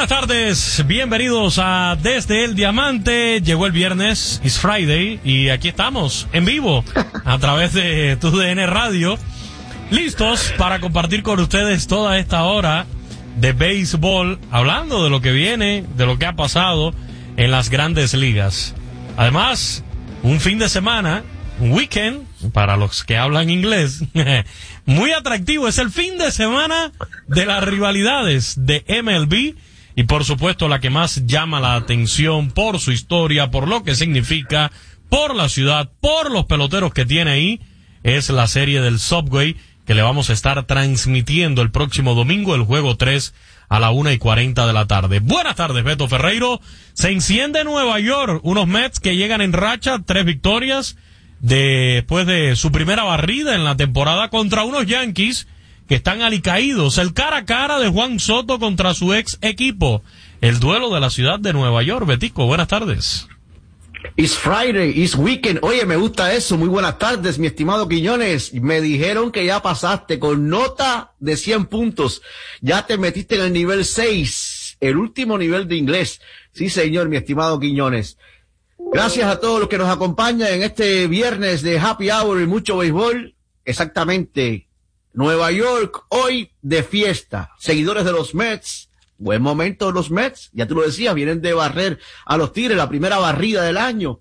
Buenas tardes, bienvenidos a Desde el Diamante. Llegó el viernes, it's Friday, y aquí estamos en vivo a través de TUDN Radio, listos para compartir con ustedes toda esta hora de béisbol, hablando de lo que viene, de lo que ha pasado en las grandes ligas. Además, un fin de semana, un weekend, para los que hablan inglés, muy atractivo. Es el fin de semana de las rivalidades de MLB. Y por supuesto la que más llama la atención por su historia, por lo que significa, por la ciudad, por los peloteros que tiene ahí, es la serie del Subway, que le vamos a estar transmitiendo el próximo domingo, el juego 3 a la 1:40 de la tarde. Buenas tardes, Beto Ferreiro. Se enciende Nueva York, unos Mets que llegan en racha, 3 victorias, después de su primera barrida en la temporada contra unos Yankees que están alicaídos. El cara a cara de Juan Soto contra su ex equipo. El duelo de la ciudad de Nueva York. Betico, buenas tardes. It's Friday, it's weekend. Oye, me gusta eso. Muy buenas tardes, mi estimado Quiñones. Me dijeron que ya pasaste con nota de 100 puntos. Ya te metiste en el nivel 6, el último nivel de inglés. Sí, señor, mi estimado Quiñones. Gracias a todos los que nos acompañan en este viernes de Happy Hour y mucho béisbol. Exactamente. Nueva York hoy de fiesta. Seguidores de los Mets, buen momento los Mets, ya tú lo decías, vienen de barrer a los Tigres, la primera barrida del año.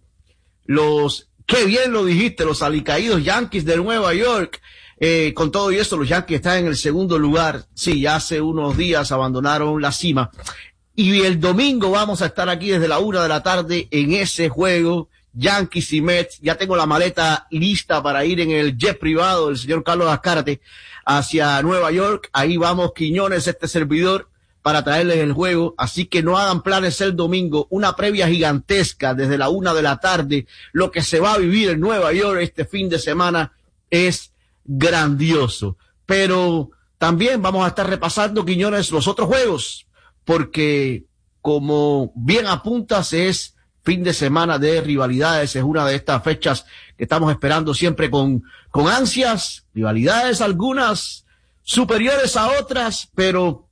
Qué bien lo dijiste, los alicaídos Yankees de Nueva York. Con todo y eso, los Yankees están en el segundo lugar. Sí, ya hace unos días abandonaron la cima. Y el domingo vamos a estar aquí desde la 1 de la tarde en ese juego. Yankees y Mets, ya tengo la maleta lista para ir en el jet privado del señor Carlos Azcárate hacia Nueva York. Ahí vamos, Quiñones, este servidor, para traerles el juego. Así que no hagan planes el domingo, una previa gigantesca desde la 1 de la tarde. Lo que se va a vivir en Nueva York este fin de semana es grandioso. Pero también vamos a estar repasando, Quiñones, los otros juegos, porque como bien apuntas, es fin de semana de rivalidades, es una de estas fechas que estamos esperando siempre con ansias, rivalidades algunas superiores a otras, pero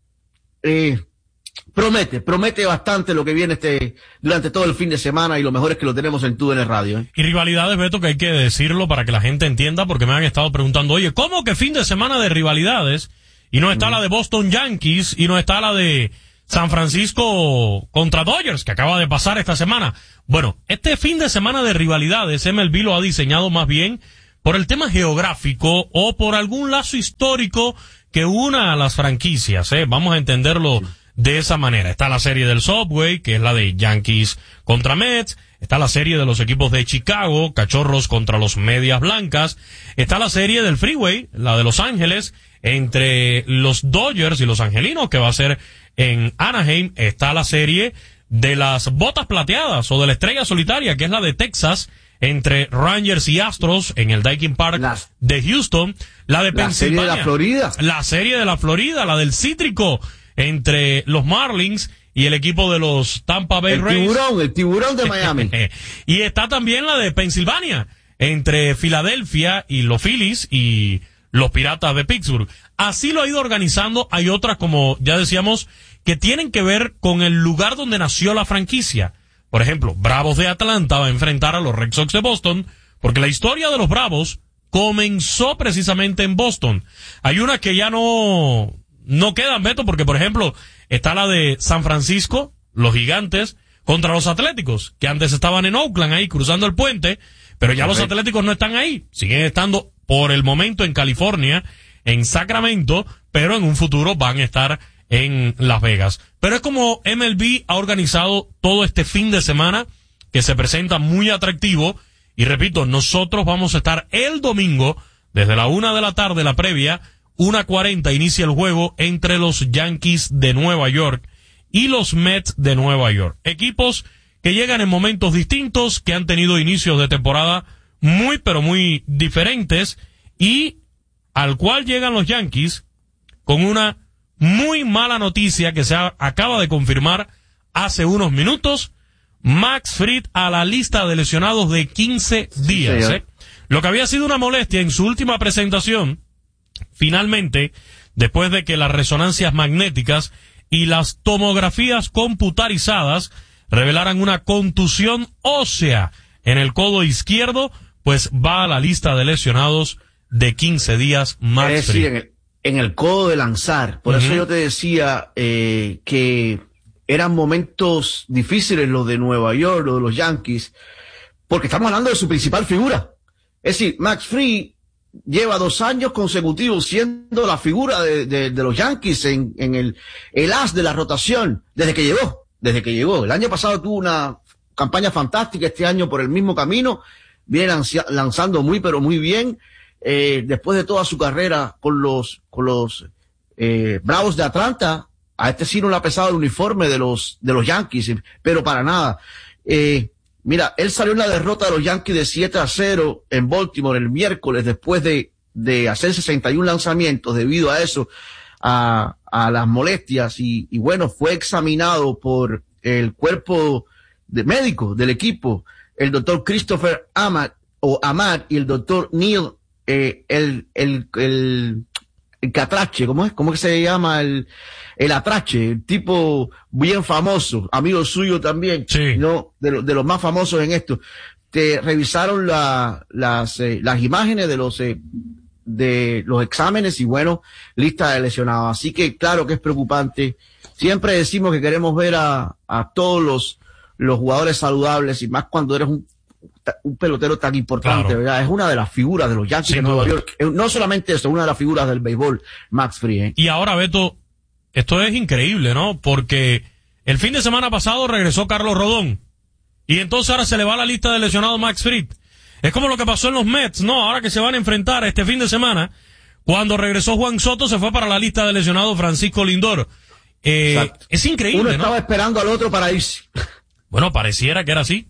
promete bastante lo que viene durante todo el fin de semana, y lo mejor es que lo tenemos en TUDN Radio. Y rivalidades, Beto, que hay que decirlo para que la gente entienda, porque me han estado preguntando, oye, ¿cómo que fin de semana de rivalidades? Y no está la de Boston Yankees, y no está la de San Francisco contra Dodgers, que acaba de pasar esta semana. Bueno, este fin de semana de rivalidades, MLB lo ha diseñado más bien por el tema geográfico o por algún lazo histórico que una a las franquicias, Vamos a entenderlo de esa manera. Está la serie del Subway, que es la de Yankees contra Mets. Está la serie de los equipos de Chicago, Cachorros contra los Medias Blancas. Está la serie del Freeway, la de Los Ángeles, entre los Dodgers y los Angelinos, que va a ser en Anaheim. Está la serie de las botas plateadas o de la estrella solitaria, que es la de Texas, entre Rangers y Astros en el Daikin Park de Houston. La de Pensilvania. La serie de la Florida. La serie de la Florida, la del Cítrico, entre los Marlins y el equipo de los Tampa Bay Rays. El tiburón de Miami. Y está también la de Pensilvania, entre Filadelfia y los Phillies y los Piratas de Pittsburgh. Así lo ha ido organizando. Hay otras, como ya decíamos, que tienen que ver con el lugar donde nació la franquicia. Por ejemplo, Bravos de Atlanta va a enfrentar a los Red Sox de Boston, porque la historia de los Bravos comenzó precisamente en Boston. Hay una que ya no quedan, Beto, porque por ejemplo, está la de San Francisco, los Gigantes, contra los Atléticos, que antes estaban en Oakland, ahí cruzando el puente, pero ya los Atléticos no están ahí, siguen estando por el momento en California, en Sacramento, pero en un futuro van a estar en Las Vegas. Pero es como MLB ha organizado todo este fin de semana, que se presenta muy atractivo. Y repito, nosotros vamos a estar el domingo, desde la 1 de la tarde, la previa, 1:40 inicia el juego entre los Yankees de Nueva York y los Mets de Nueva York. Equipos que llegan en momentos distintos, que han tenido inicios de temporada muy, pero muy diferentes, y al cual llegan los Yankees con una muy mala noticia que se acaba de confirmar hace unos minutos. Max Fried a la lista de lesionados de 15 días. Lo que había sido una molestia en su última presentación, finalmente, después de que las resonancias magnéticas y las tomografías computarizadas revelaran una contusión ósea en el codo izquierdo, pues va a la lista de lesionados de 15 días Max Es Fried. decir, en el codo de lanzar. Por eso yo te decía que eran momentos difíciles los de Nueva York, los de los Yankees, porque estamos hablando de su principal figura. Es decir, Max Fried lleva 2 años consecutivos siendo la figura de los Yankees en el as de la rotación desde que llegó. El año pasado tuvo una campaña fantástica, este año por el mismo camino, viene lanzando muy pero muy bien, después de toda su carrera con los Bravos de Atlanta. A este sí no le ha pesado el uniforme de los Yankees, pero para nada. Mira, él salió en la derrota de los Yankees de 7-0 en Baltimore el miércoles después de hacer 61 lanzamientos debido a eso, a las molestias y bueno, fue examinado por el cuerpo de médico del equipo, el doctor Christopher Ahmad y el doctor Neil, el Catrache, ¿cómo es? ¿Cómo que se llama el Atrache? El tipo bien famoso, amigo suyo también, sí, ¿no? De los más famosos en esto. Te revisaron las imágenes de los exámenes y bueno, lista de lesionados. Así que claro que es preocupante. Siempre decimos que queremos ver a todos los jugadores saludables y más cuando eres un pelotero tan importante, claro, ¿verdad? Es una de las figuras de los Yankees de Nueva York. No solamente eso, una de las figuras del béisbol, Max Fried. Y ahora, Beto, esto es increíble, ¿no? Porque el fin de semana pasado regresó Carlos Rodón. Y entonces ahora se le va a la lista de lesionados Max Fried. Es como lo que pasó en los Mets, ¿no? Ahora que se van a enfrentar este fin de semana, cuando regresó Juan Soto, se fue para la lista de lesionados Francisco Lindor. Es increíble, uno estaba ¿no? esperando al otro para irse. Bueno, pareciera que era así.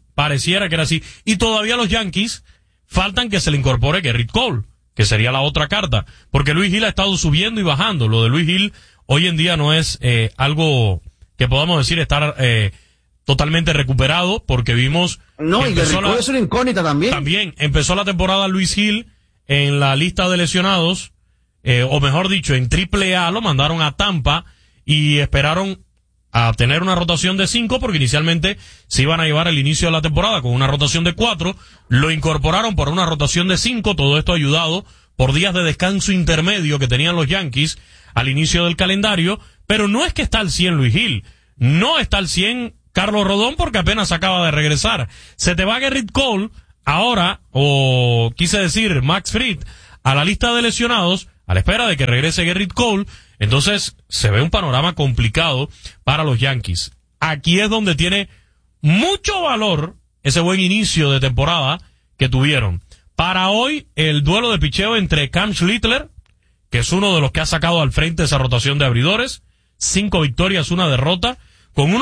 Y todavía los Yankees faltan que se le incorpore Gerrit Cole, que sería la otra carta. Porque Luis Gil ha estado subiendo y bajando. Lo de Luis Gil hoy en día no es algo que podamos decir estar totalmente recuperado, porque vimos... No, y Gerrit Cole es una incógnita también. También empezó la temporada Luis Gil en la lista de lesionados, o mejor dicho, en AAA, lo mandaron a Tampa y esperaron a tener una rotación de 5 porque inicialmente se iban a llevar el inicio de la temporada con una rotación de 4, lo incorporaron por una rotación de 5, todo esto ayudado por días de descanso intermedio que tenían los Yankees al inicio del calendario, pero no es que está al 100 Luis Gil, no está al 100 Carlos Rodón porque apenas acaba de regresar. Se te va Gerrit Cole ahora, o quise decir Max Fried, a la lista de lesionados, a la espera de que regrese Gerrit Cole. Entonces se ve un panorama complicado para los Yankees. Aquí es donde tiene mucho valor ese buen inicio de temporada que tuvieron. Para hoy, el duelo de picheo entre Cam Schlittler, que es uno de los que ha sacado al frente esa rotación de abridores, 5 victorias, 1 derrota, con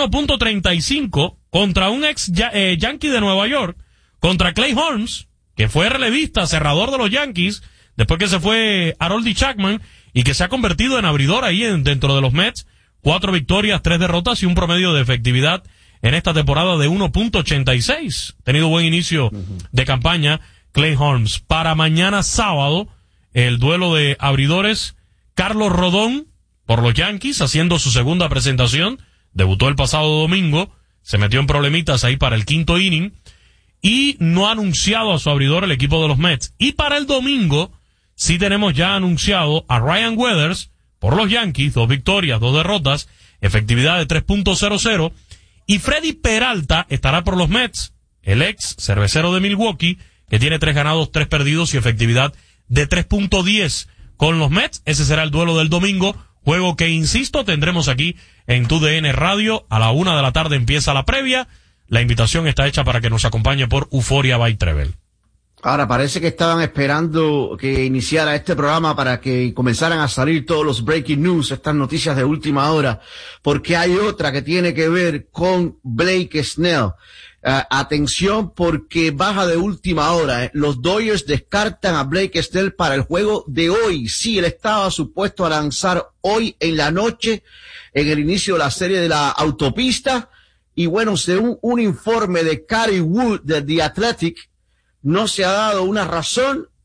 1.35 contra un ex Yankee de Nueva York, contra Clay Holmes, que fue relevista, cerrador de los Yankees, después que se fue Harold Chapman, y que se ha convertido en abridor ahí dentro de los Mets. 4 victorias, 3 derrotas y un promedio de efectividad en esta temporada de 1.86. Tenido buen inicio de campaña Clay Holmes. Para mañana sábado, el duelo de abridores, Carlos Rodón por los Yankees, haciendo su segunda presentación. Debutó el pasado domingo, se metió en problemitas ahí para el 5º inning y no ha anunciado a su abridor el equipo de los Mets. Y para el domingo sí tenemos ya anunciado a Ryan Weathers por los Yankees, 2 victorias, 2 derrotas, efectividad de 3.00, y Freddy Peralta estará por los Mets, el ex cervecero de Milwaukee, que tiene 3 ganados, 3 perdidos y efectividad de 3.10 con los Mets. Ese será el duelo del domingo, juego que, insisto, tendremos aquí en TUDN Radio. A la 1 de la tarde empieza la previa. La invitación está hecha para que nos acompañe por Euphoria by Trevel. Ahora, parece que estaban esperando que iniciara este programa para que comenzaran a salir todos los breaking news, estas noticias de última hora, porque hay otra que tiene que ver con Blake Snell. Atención, porque baja de última hora. Los Dodgers descartan a Blake Snell para el juego de hoy. Sí, él estaba supuesto a lanzar hoy en la noche, en el inicio de la serie de la autopista. Y bueno, según un informe de Cary Wood de The Athletic, no se ha dado una razón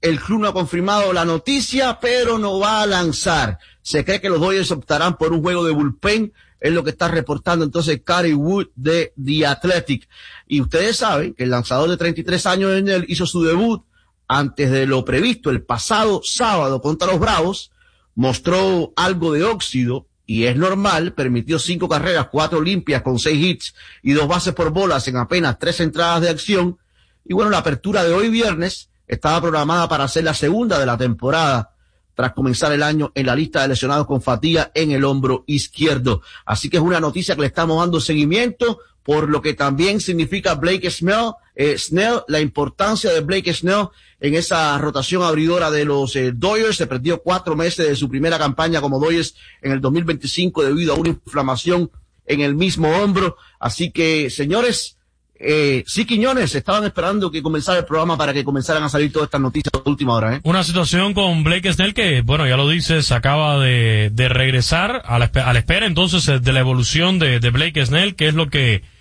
el club no ha confirmado la noticia, pero no va a lanzar. Se cree que los Dodgers optarán por un juego de bullpen, es lo que está reportando entonces Cary Wood de The Athletic. Y ustedes saben que el lanzador de 33 años en él hizo su debut antes de lo previsto el pasado sábado contra los Bravos, mostró algo de óxido, y es normal, permitió 5 carreras, 4 limpias con 6 hits y 2 bases por bolas en apenas 3 entradas de acción. Y bueno, la apertura de hoy viernes estaba programada para ser la segunda de la temporada, tras comenzar el año en la lista de lesionados con fatiga en el hombro izquierdo. Así que es una noticia que le estamos dando seguimiento, por lo que también significa Blake Snell, la importancia de Blake Snell en esa rotación abridora de los Dodgers. Se perdió 4 meses de su primera campaña como Dodgers en el 2025 debido a una inflamación en el mismo hombro. Así que, señores, sí, Quiñones, estaban esperando que comenzara el programa para que comenzaran a salir todas estas noticias de última hora, ¿eh? Una situación con Blake Snell que, bueno, ya lo dices, acaba de regresar a la espera entonces de la evolución de Blake Snell, que es lo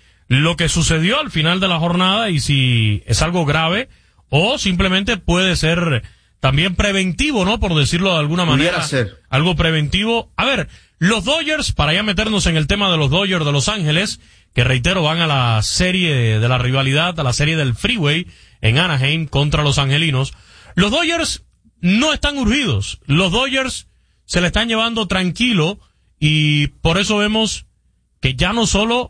que sucedió al final de la jornada, y si es algo grave o simplemente puede ser también preventivo, ¿no? Por decirlo de alguna manera. Pudiera ser. Algo preventivo. A ver, los Dodgers, para ya meternos en el tema de los Dodgers de Los Ángeles, que reitero, van a la serie de la rivalidad, a la serie del Freeway en Anaheim contra los angelinos. Los Dodgers no están urgidos. Los Dodgers se le están llevando tranquilo, y por eso vemos que ya no solo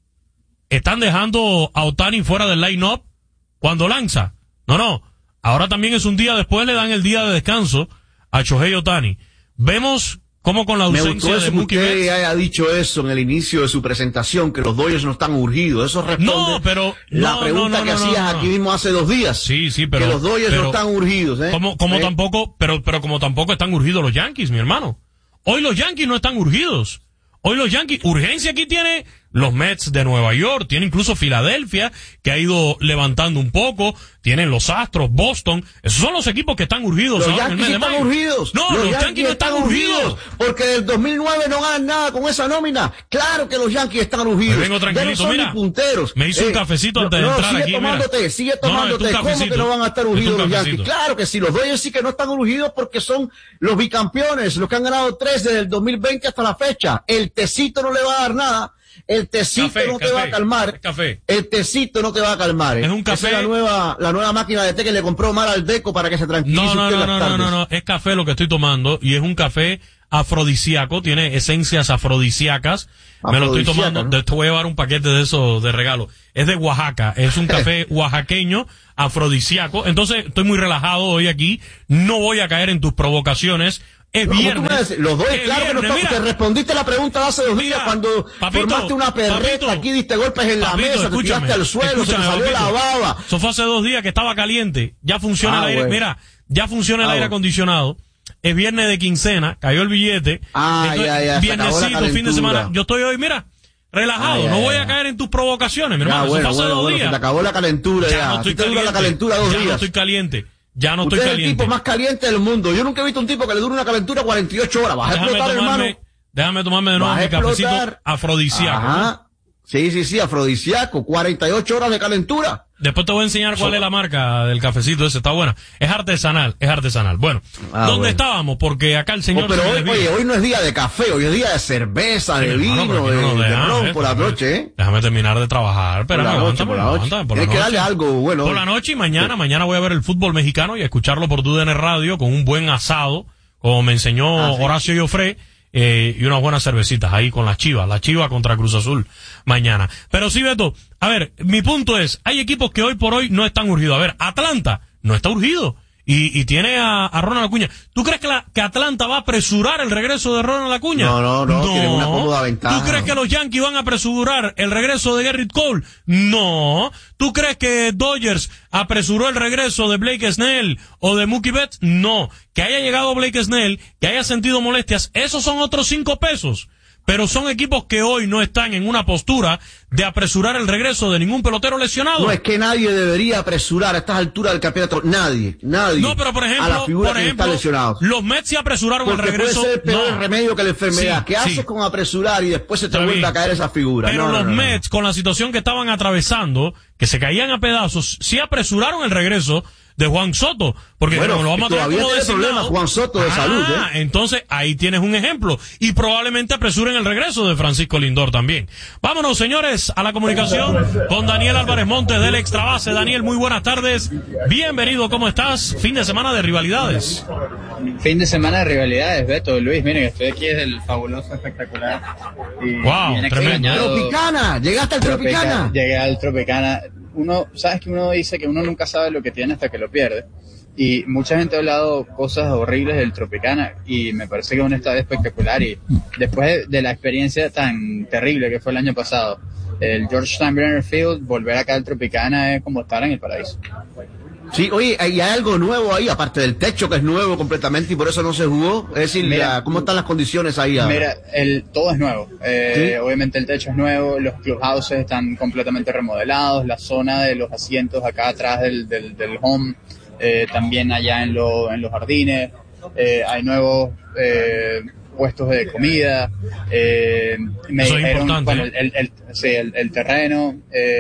están dejando a Ohtani fuera del line-up cuando lanza. No. Ahora también es un día después, le dan el día de descanso a Shohei Ohtani. Vemos cómo con la ausencia de Mookie Betts. Usted haya dicho eso en el inicio de su presentación, que los Dodgers no están urgidos. Eso responde la pregunta que hacías aquí mismo hace 2 días. Sí, pero que los Dodgers no están urgidos, ¿eh? Como tampoco, pero como tampoco están urgidos los Yankees, mi hermano. Hoy los Yankees no están urgidos. Hoy los Yankees, urgencia aquí tiene los Mets de Nueva York, tiene incluso Filadelfia, que ha ido levantando un poco, tienen los Astros, Boston, esos son los equipos que están urgidos. Los Yankees están urgidos. No, los Yankees no están urgidos. Porque del 2009 no ganan nada con esa nómina. Claro que los Yankees están urgidos. Me vengo tranquilito, mira. Punteros. Me hice un cafecito antes de entrar aquí. Sigue tomándote. ¿Cómo que no van a estar urgidos los Yankees? Claro que sí, los Dodgers sí que no están urgidos porque son los bicampeones, los que han ganado 3 desde el 2020 hasta la fecha. El tecito no le va a dar nada. El tecito no te va a calmar. El tecito no te va a calmar. Es un café. Esa es la nueva máquina de té que le compró Omar al Deco para que se tranquilice. No. Es café lo que estoy tomando, y es un café afrodisíaco, tiene esencias afrodisíacas. Me lo estoy tomando. ¿No? Te voy a llevar un paquete de esos de regalo. Es de Oaxaca. Es un café oaxaqueño afrodisíaco. Entonces estoy muy relajado hoy aquí. No voy a caer en tus provocaciones. Es viernes. Los dos, claro que no estamos. Te respondiste la pregunta hace 2 días cuando formaste una perreta, aquí diste golpes en la mesa, te tiraste al suelo, se te salió la baba. Eso fue hace 2 días que estaba caliente. Ya funciona el aire. Bueno. Mira, ya funciona el aire acondicionado. Es viernes de quincena, cayó el billete. Viernesito, fin de semana. Yo estoy hoy, mira, relajado. No voy a caer en tus provocaciones, mi hermano. Eso fue hace 2 días. Se te acabó la calentura ya. No estoy caliente. La calentura 2 días. Ya no estoy caliente. Ya no estoy caliente. Usted es el tipo más caliente del mundo. Yo nunca he visto un tipo que le dure una calentura 48 horas. Vas a explotar, hermano. Déjame tomarme de nuevo mi cafecito afrodisíaco. Ajá. Sí, afrodisíaco. 48 horas de calentura. Después te voy a enseñar cuál es la marca del cafecito ese. Está buena. Es artesanal. Bueno. ¿Dónde estábamos? Porque acá el señor... pero hoy no es día de café. Hoy es día de cerveza, de vino, de ron por la noche, ¿eh? Déjame terminar de trabajar. Espérame, aguántame. Tienes que darle algo bueno. Por la noche y mañana voy a ver el fútbol mexicano y a escucharlo por TUDN Radio con un buen asado, como me enseñó Horacio Joffre. Y unas buenas cervecitas ahí con la Chivas contra Cruz Azul mañana. Pero sí, Beto, a ver, mi punto es, hay equipos que hoy por hoy no están urgidos. A ver, Atlanta no está urgido y tiene a Ronald Acuña. ¿Tú crees que Atlanta va a apresurar el regreso de Ronald Acuña? No, tiene una cómoda ventaja. ¿Tú crees que los Yankees van a apresurar el regreso de Gerrit Cole? No. ¿Tú crees que Dodgers apresuró el regreso de Blake Snell o de Mookie Betts? No. Que haya llegado Blake Snell, que haya sentido molestias, esos son otros 5 pesos. Pero son equipos que hoy no están en una postura de apresurar el regreso de ningún pelotero lesionado. No, es que nadie debería apresurar a estas alturas del campeonato. Nadie. No, pero por ejemplo, los Mets se apresuraron el regreso. Puede ser el peor remedio que la enfermedad. ¿Qué haces con apresurar y después se te vuelve a caer esa figura? Pero los Mets, con la situación que estaban atravesando, que se caían a pedazos, sí apresuraron el regreso de Juan Soto, porque bueno, lo vamos a traer todavía como tiene designado. problemas Juan Soto de salud, Entonces ahí tienes un ejemplo, y probablemente apresuren el regreso de Francisco Lindor también. Vámonos, señores, a la comunicación con Daniel Álvarez Montes del Extra Base. Daniel, muy buenas tardes, bienvenido, ¿cómo estás? Fin de semana de rivalidades. Fin de semana de rivalidades, Beto, Luis, miren, estoy aquí desde el fabuloso espectacular. Y wow, tremendo. Tropicana, llegaste al Tropicana. Llegué al Tropicana. Sabes que uno dice que uno nunca sabe lo que tiene hasta que lo pierde. Y mucha gente ha hablado cosas horribles del Tropicana y me parece que es un estadio espectacular. Y después de la experiencia tan terrible que fue el año pasado, el George Steinbrenner Field, volver acá al Tropicana es como estar en el paraíso. Sí, oye, ¿hay algo nuevo ahí, aparte del techo que es nuevo completamente y por eso no se jugó? Es decir, mira, ¿cómo están las condiciones ahí ahora? Mira, todo es nuevo. ¿Sí? Obviamente el techo es nuevo, los clubhouses están completamente remodelados, la zona de los asientos acá atrás del home, también allá en los jardines, hay nuevos puestos de comida, me eso dijeron, es bueno, el terreno,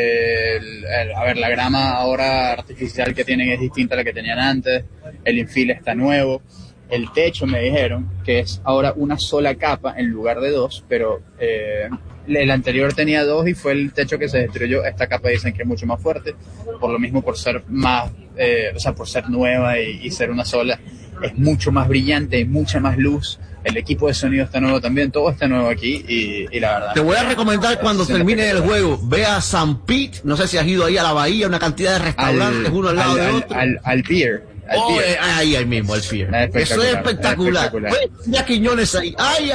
a ver, la grama ahora artificial que tienen es distinta a la que tenían antes, el infield está nuevo, el techo me dijeron que es ahora una sola capa en lugar de dos, pero el anterior tenía dos y fue el techo que se destruyó. Esta capa dicen que es mucho más fuerte, por lo mismo por ser más, por ser nueva y ser una sola, es mucho más brillante, hay mucha más luz. El equipo de sonido está nuevo también, todo está nuevo aquí y la verdad. Te voy a recomendar cuando termine el juego, ve a San Pete, no sé si has ido ahí a la bahía, una cantidad de restaurantes, uno al lado de otro. Al pier. Ahí mismo, el pier. Eso es espectacular. Ya Quiñones ahí. Ay.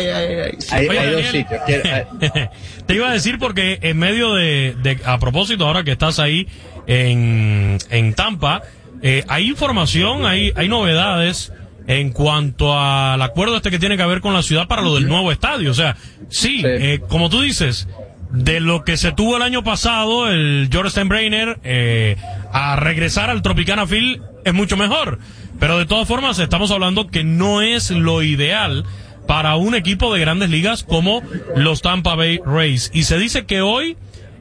Hay dos sitios. Te iba a decir porque en medio a propósito, ahora que estás ahí en Tampa, hay información, hay novedades en cuanto al acuerdo que tiene que ver con la ciudad para lo del nuevo estadio. O sea, sí. Como tú dices, de lo que se tuvo el año pasado, el George Steinbrenner, a regresar al Tropicana Field es mucho mejor. Pero de todas formas estamos hablando que no es lo ideal para un equipo de grandes ligas como los Tampa Bay Rays. Y se dice que hoy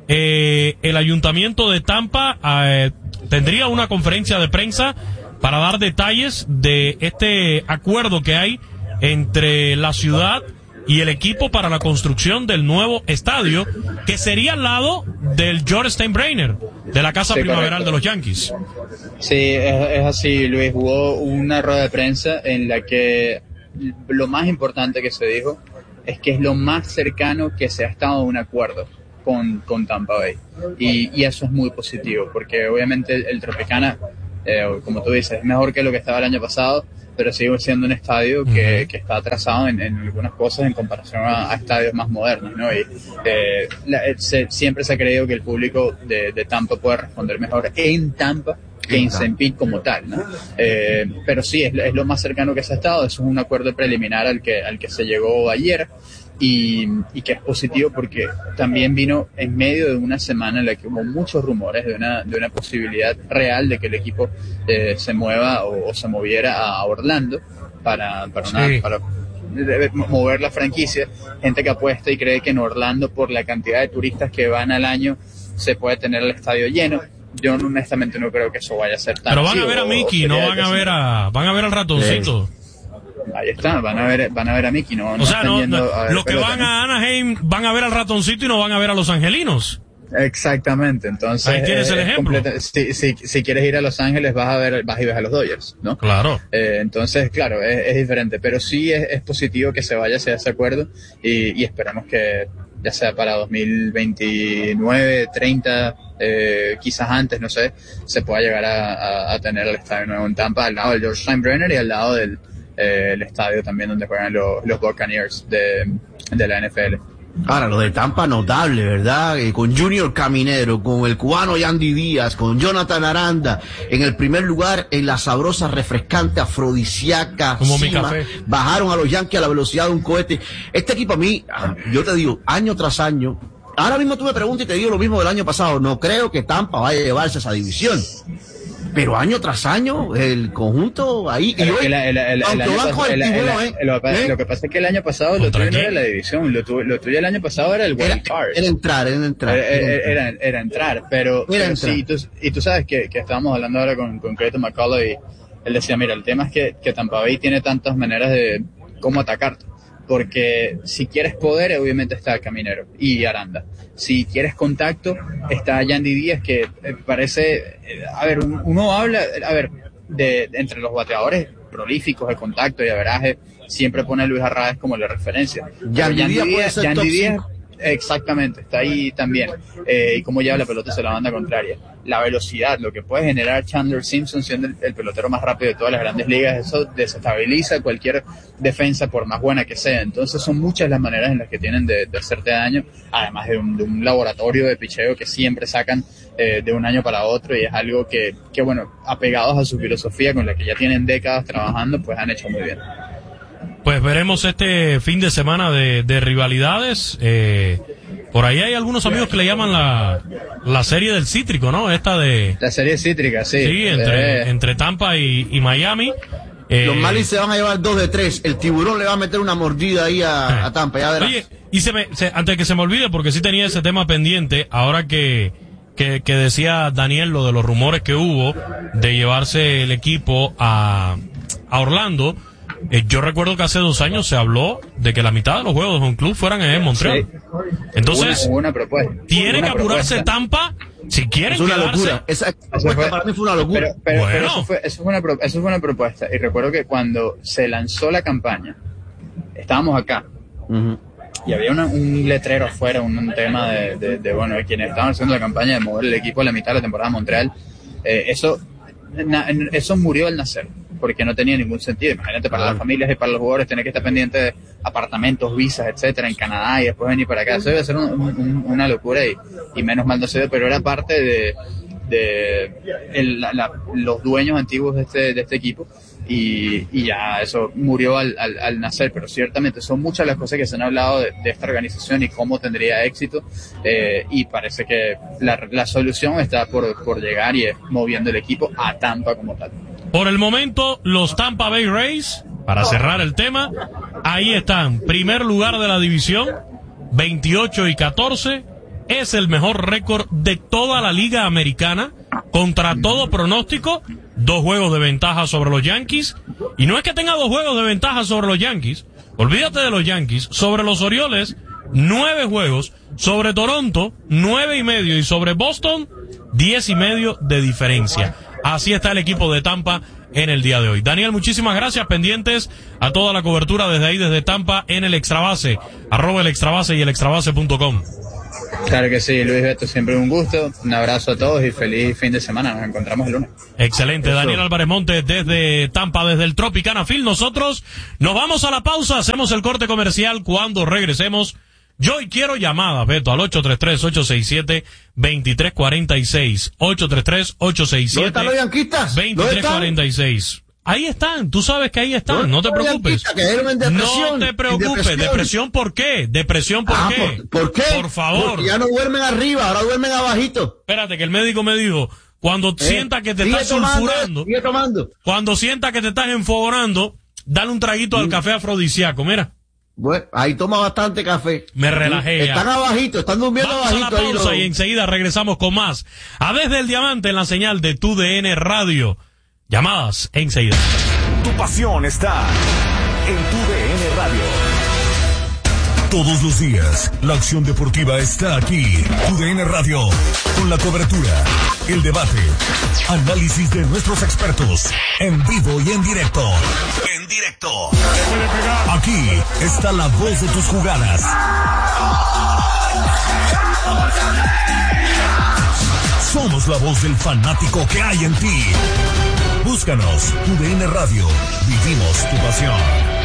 el ayuntamiento de Tampa tendría una conferencia de prensa para dar detalles de este acuerdo que hay entre la ciudad y el equipo para la construcción del nuevo estadio, que sería al lado del George Steinbrenner, de la Casa Primaveral de los Yankees. Sí, es así, Luis. Hubo una rueda de prensa en la que lo más importante que se dijo es que es lo más cercano que se ha estado a un acuerdo con Tampa Bay. Y eso es muy positivo, porque obviamente el Tropicana, como tú dices, es mejor que lo que estaba el año pasado, pero sigue siendo un estadio que está atrasado en algunas cosas en comparación a estadios más modernos, ¿no? Y siempre se ha creído que el público de Tampa puede responder mejor en Tampa que en St. Pete como tal, ¿no? Pero sí, es lo más cercano que se ha estado. Eso es un acuerdo preliminar al que se llegó ayer. Y que es positivo porque también vino en medio de una semana en la que hubo muchos rumores de una posibilidad real de que el equipo se mueva o se moviera a Orlando para mover la franquicia. Gente que apuesta y cree que en Orlando, por la cantidad de turistas que van al año, se puede tener el estadio lleno. Yo honestamente no creo que eso vaya a ser tan. Pero van a ver a Mickey, no van a ver al ratoncito. Ahí está, van a ver a Mickey, no. O sea, los que pelota, van a Anaheim van a ver al ratoncito y no van a ver a los angelinos. Exactamente, entonces ahí tienes el ejemplo. Si quieres ir a Los Ángeles vas y ves a los Dodgers, ¿no? Claro. Entonces, claro, es diferente, pero sí es positivo que se vaya hacia ese acuerdo y esperamos que ya sea para 2029, 30, quizás antes, no sé, se pueda llegar a tener el estadio nuevo en Tampa, al lado del George Steinbrenner y al lado del el estadio también donde juegan los Buccaneers de la NFL. Ahora, lo de Tampa notable, ¿verdad? Con Junior Caminero, con el cubano Yandy Díaz, con Jonathan Aranda, en el primer lugar en la sabrosa, refrescante, afrodisíaca como cima, mi café. Bajaron a los Yankees a la velocidad de un cohete. Este equipo a mí, yo te digo, año tras año, ahora mismo tú me preguntas y te digo lo mismo del año pasado, no creo que Tampa vaya a llevarse esa división. pero año tras año, el conjunto ahí. Y hoy, lo que pasa es que el año pasado lo tuyo no era la división, lo tuyo el año pasado era el wild card. Era entrar, pero sí, y tú sabes que estábamos hablando ahora con Clayton McCullough y él decía, mira, el tema es que Tampa Bay tiene tantas maneras de cómo atacarte. Porque si quieres poder, obviamente está Caminero y Aranda. Si quieres contacto, está Yandy Díaz, que parece, uno habla, de entre los bateadores prolíficos de contacto y averaje, siempre pone a Luis Arraez como la referencia. Yandy Díaz, exactamente, está ahí también. Y cómo lleva la pelota hacia la banda contraria. La velocidad, lo que puede generar Chandler Simpson siendo el pelotero más rápido de todas las grandes ligas, eso desestabiliza cualquier defensa por más buena que sea. Entonces son muchas las maneras en las que tienen de hacerte daño, además de un laboratorio de picheo que siempre sacan de un año para otro, y es algo que bueno, apegados a su filosofía con la que ya tienen décadas trabajando, pues han hecho muy bien. Pues veremos este fin de semana de rivalidades. Por ahí hay algunos amigos que le llaman la serie del cítrico, ¿no? La serie cítrica, sí. Sí, entre Tampa y Miami. Los Marlins se van a llevar 2 de 3. El tiburón le va a meter una mordida ahí a Tampa, ya verás. Oye, y antes de que se me olvide, porque sí tenía ese tema pendiente, ahora que decía Daniel lo de los rumores que hubo de llevarse el equipo a Orlando. Yo recuerdo que hace 2 años se habló de que la mitad de los juegos de Home Club fueran en Monterrey. Sí. Entonces, una propuesta. Tiene que apurarse Tampa si quieren es una quedarse. Locura. Esa para mí fue una locura. Pero eso fue una propuesta. Y recuerdo que cuando se lanzó la campaña, estábamos acá. Uh-huh. Y había un letrero afuera, un tema de quienes estaban haciendo la campaña de mover el equipo a la mitad de la temporada de Montreal. Eso murió al nacer, porque no tenía ningún sentido. Imagínate, para las familias y para los jugadores tener que estar pendientes de apartamentos, visas, etcétera, en Canadá, y después venir para acá. Eso debe ser una locura, y menos mal no se ve, pero era parte de los dueños antiguos de este equipo, y ya eso murió al nacer. Pero ciertamente son muchas las cosas que se han hablado de esta organización y cómo tendría éxito, y parece que la solución está por llegar, y es moviendo el equipo a Tampa como tal. Por el momento, los Tampa Bay Rays, para cerrar el tema, ahí están, primer lugar de la división, 28-14, es el mejor récord de toda la liga americana, contra todo pronóstico, 2 juegos de ventaja sobre los Yankees, y no es que tenga 2 juegos de ventaja sobre los Yankees, olvídate de los Yankees, sobre los Orioles, 9 juegos, sobre Toronto, 9.5, y sobre Boston, 10.5 de diferencia. Así está el equipo de Tampa en el día de hoy. Daniel, muchísimas gracias. Pendientes a toda la cobertura desde ahí, desde Tampa, en el Extrabase, @el Extrabase y el extrabase.com. Claro que sí, Luis Beto, siempre un gusto. Un abrazo a todos y feliz fin de semana. Nos encontramos el lunes. Excelente, Daniel Álvarez Montes desde Tampa, desde el Tropicana Field. Nosotros nos vamos a la pausa, hacemos el corte comercial. Cuando regresemos, yo hoy quiero llamadas, Beto, al 833-867-2346. 833-867-2346. ¿Dónde están los yanquistas? 2346. Ahí están, tú sabes que ahí están, no te preocupes. No te preocupes, ¿depresión por qué? ¿Depresión por qué? ¿Por qué? Por favor. Porque ya no duermen arriba, ahora duermen abajito. Espérate, que el médico me dijo, cuando sienta que te estás sulfurando, sigue tomando. Cuando sienta que te estás enfogonando, dale un traguito al café afrodisíaco, mira. Bueno, ahí toma bastante café. Me relajé. Están abajito, están durmiendo abajito. Vamos a la pausa y enseguida regresamos con más. A Desde el Diamante en la señal de TUDN Radio. Llamadas enseguida. Tu pasión está en TUDN Radio. Todos los días, la acción deportiva está aquí. TUDN Radio, con la cobertura, el debate, análisis de nuestros expertos, en vivo y en directo. En directo. Aquí está la voz de tus jugadas. Somos la voz del fanático que hay en ti. Búscanos, TUDN Radio. Vivimos tu pasión.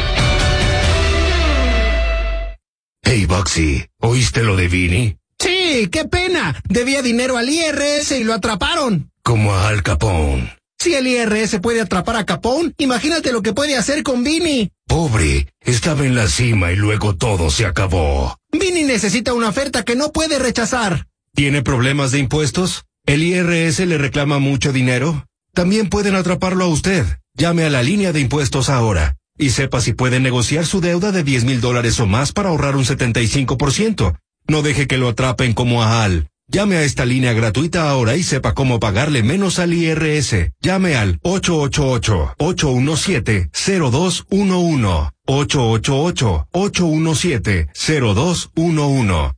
Hey, Bugsy, ¿oíste lo de Vinny? Sí, qué pena. Debía dinero al IRS y lo atraparon. Como a Al Capone. Si el IRS puede atrapar a Capone, imagínate lo que puede hacer con Vinny. Pobre, estaba en la cima y luego todo se acabó. Vinny necesita una oferta que no puede rechazar. ¿Tiene problemas de impuestos? ¿El IRS le reclama mucho dinero? También pueden atraparlo a usted. Llame a la línea de impuestos ahora y sepa si puede negociar su deuda de $10,000 o más para ahorrar un 75%. No deje que lo atrapen como a Al. Llame a esta línea gratuita ahora y sepa cómo pagarle menos al IRS. Llame al 888-817-0211. 888-817-0211.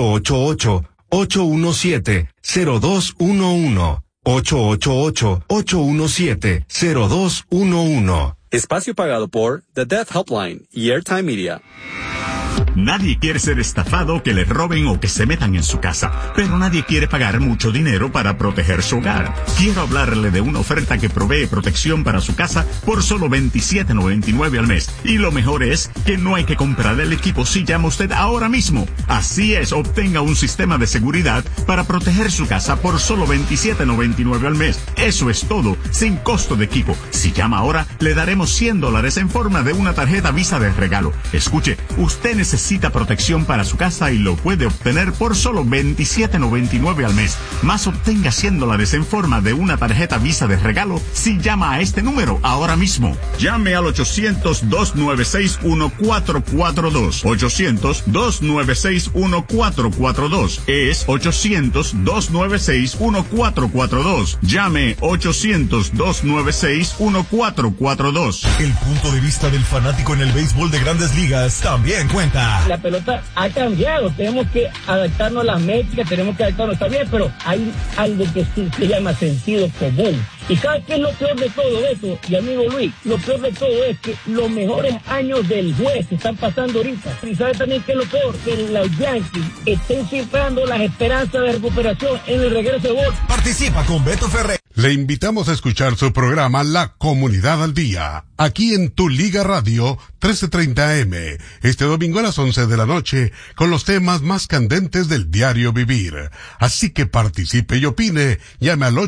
888-817-0211. 888-817-0211. Espacio pagado por The Death Helpline y Airtime Media. Nadie quiere ser estafado, que le roben o que se metan en su casa, pero nadie quiere pagar mucho dinero para proteger su hogar. Quiero hablarle de una oferta que provee protección para su casa por solo $27.99 al mes. Y lo mejor es que no hay que comprar el equipo si llama usted ahora mismo. Así es, obtenga un sistema de seguridad para proteger su casa por solo $27.99 al mes. Eso es todo, sin costo de equipo. Si llama ahora, le daremos $100 en forma de una tarjeta Visa de regalo. Escuche, usted necesita protección para su casa y lo puede obtener por solo $27.99 al mes. Más obtenga $100 en forma de una tarjeta Visa de regalo si llama a este número ahora mismo. Llame al 800-296-1442. 800-296-1442. Es 800-296-1442. Llame 800-296-1442. El punto de vista del fanático en el béisbol de Grandes Ligas también cuenta. La pelota ha cambiado, tenemos que adaptarnos a las métricas, tenemos que adaptarnos, está bien, pero hay algo que se llama sentido común. ¿Y sabes qué es lo peor de todo esto? Y amigo Luis, lo peor de todo es que los mejores años del juez se están pasando ahorita. Y sabes también qué es lo peor, que los Yankees estén cifrando las esperanzas de recuperación en el regreso de Ball. Participa con Beto Ferrer. Le invitamos a escuchar su programa La Comunidad al Día, aquí en Tu Liga Radio 1330M, este domingo a las 11 de la noche, con los temas más candentes del diario vivir. Así que participe y opine, llame al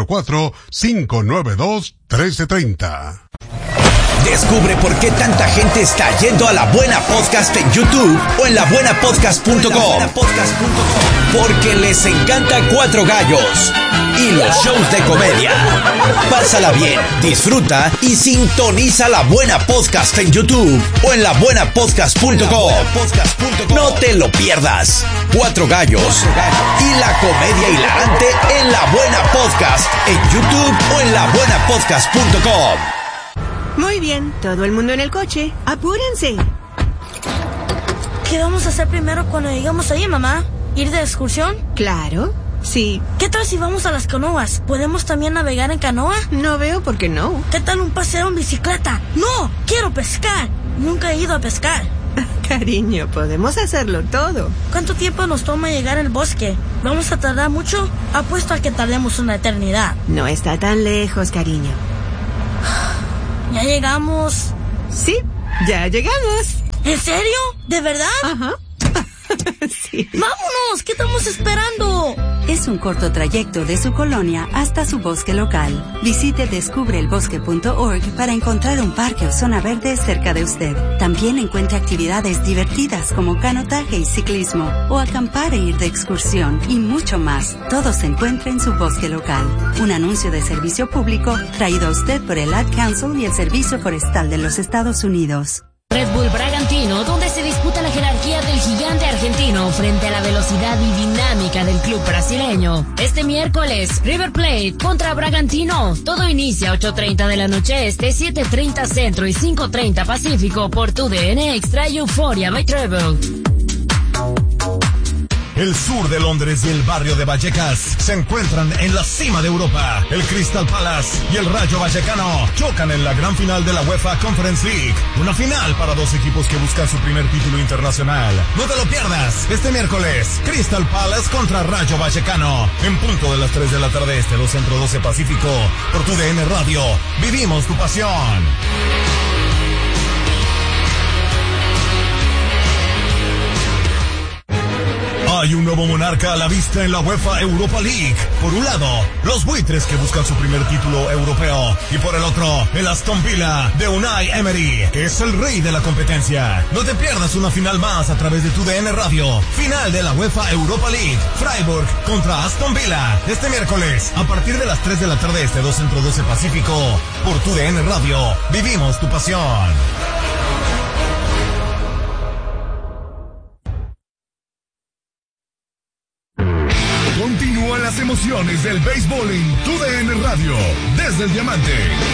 844-592-1330. Descubre por qué tanta gente está yendo a La Buena Podcast en YouTube o en labuenapodcast.com. Porque les encanta Cuatro Gallos y los shows de comedia. Pásala bien, disfruta y sintoniza La Buena Podcast en YouTube o en labuenapodcast.com. No te lo pierdas. Cuatro Gallos y la comedia hilarante en La Buena Podcast en YouTube o en labuenapodcast.com. Muy bien, todo el mundo en el coche. ¡Apúrense! ¿Qué vamos a hacer primero cuando llegamos ahí, mamá? ¿Ir de excursión? Claro, sí. ¿Qué tal si vamos a las canoas? ¿Podemos también navegar en canoa? No veo por qué no. ¿Qué tal un paseo en bicicleta? ¡No! ¡Quiero pescar! Nunca he ido a pescar. Cariño, podemos hacerlo todo. ¿Cuánto tiempo nos toma llegar al bosque? ¿Vamos a tardar mucho? Apuesto a que tardemos una eternidad. No está tan lejos, cariño. ¿Ya llegamos? Sí, ya llegamos. ¿En serio? ¿De verdad? Ajá. Sí. ¡Vámonos! ¿Qué estamos esperando? Es un corto trayecto de su colonia hasta su bosque local. Visite descubreelbosque.org para encontrar un parque o zona verde cerca de usted. También encuentre actividades divertidas como canotaje y ciclismo, o acampar e ir de excursión, y mucho más. Todo se encuentra en su bosque local. Un anuncio de servicio público traído a usted por el Ad Council y el Servicio Forestal de los Estados Unidos. Red Bull Bragantino, donde se disputa la jerarquía del gigante argentino frente a la velocidad y dinámica del club brasileño. Este miércoles, River Plate contra Bragantino. Todo inicia a 8:30 de la noche este, 7:30 centro y 5:30 pacífico por TUDN Extra y Euphoria by Travel. El sur de Londres y el barrio de Vallecas se encuentran en la cima de Europa. El Crystal Palace y el Rayo Vallecano chocan en la gran final de la UEFA Conference League. Una final para dos equipos que buscan su primer título internacional. No te lo pierdas. Este miércoles, Crystal Palace contra Rayo Vallecano. En punto de las 3 de la tarde este, 2 Centro 12 Pacífico. Por TUDN Radio. Vivimos tu pasión. Hay un nuevo monarca a la vista en la UEFA Europa League. Por un lado, los buitres que buscan su primer título europeo. Y por el otro, el Aston Villa de Unai Emery, que es el rey de la competencia. No te pierdas una final más a través de TUDN Radio. Final de la UEFA Europa League. Freiburg contra Aston Villa. Este miércoles, a partir de las 3 de la tarde, 2 Centro 12 Pacífico. Por TUDN Radio. Vivimos tu pasión. Continúan las emociones del béisbol en TUDN Radio, desde el Diamante.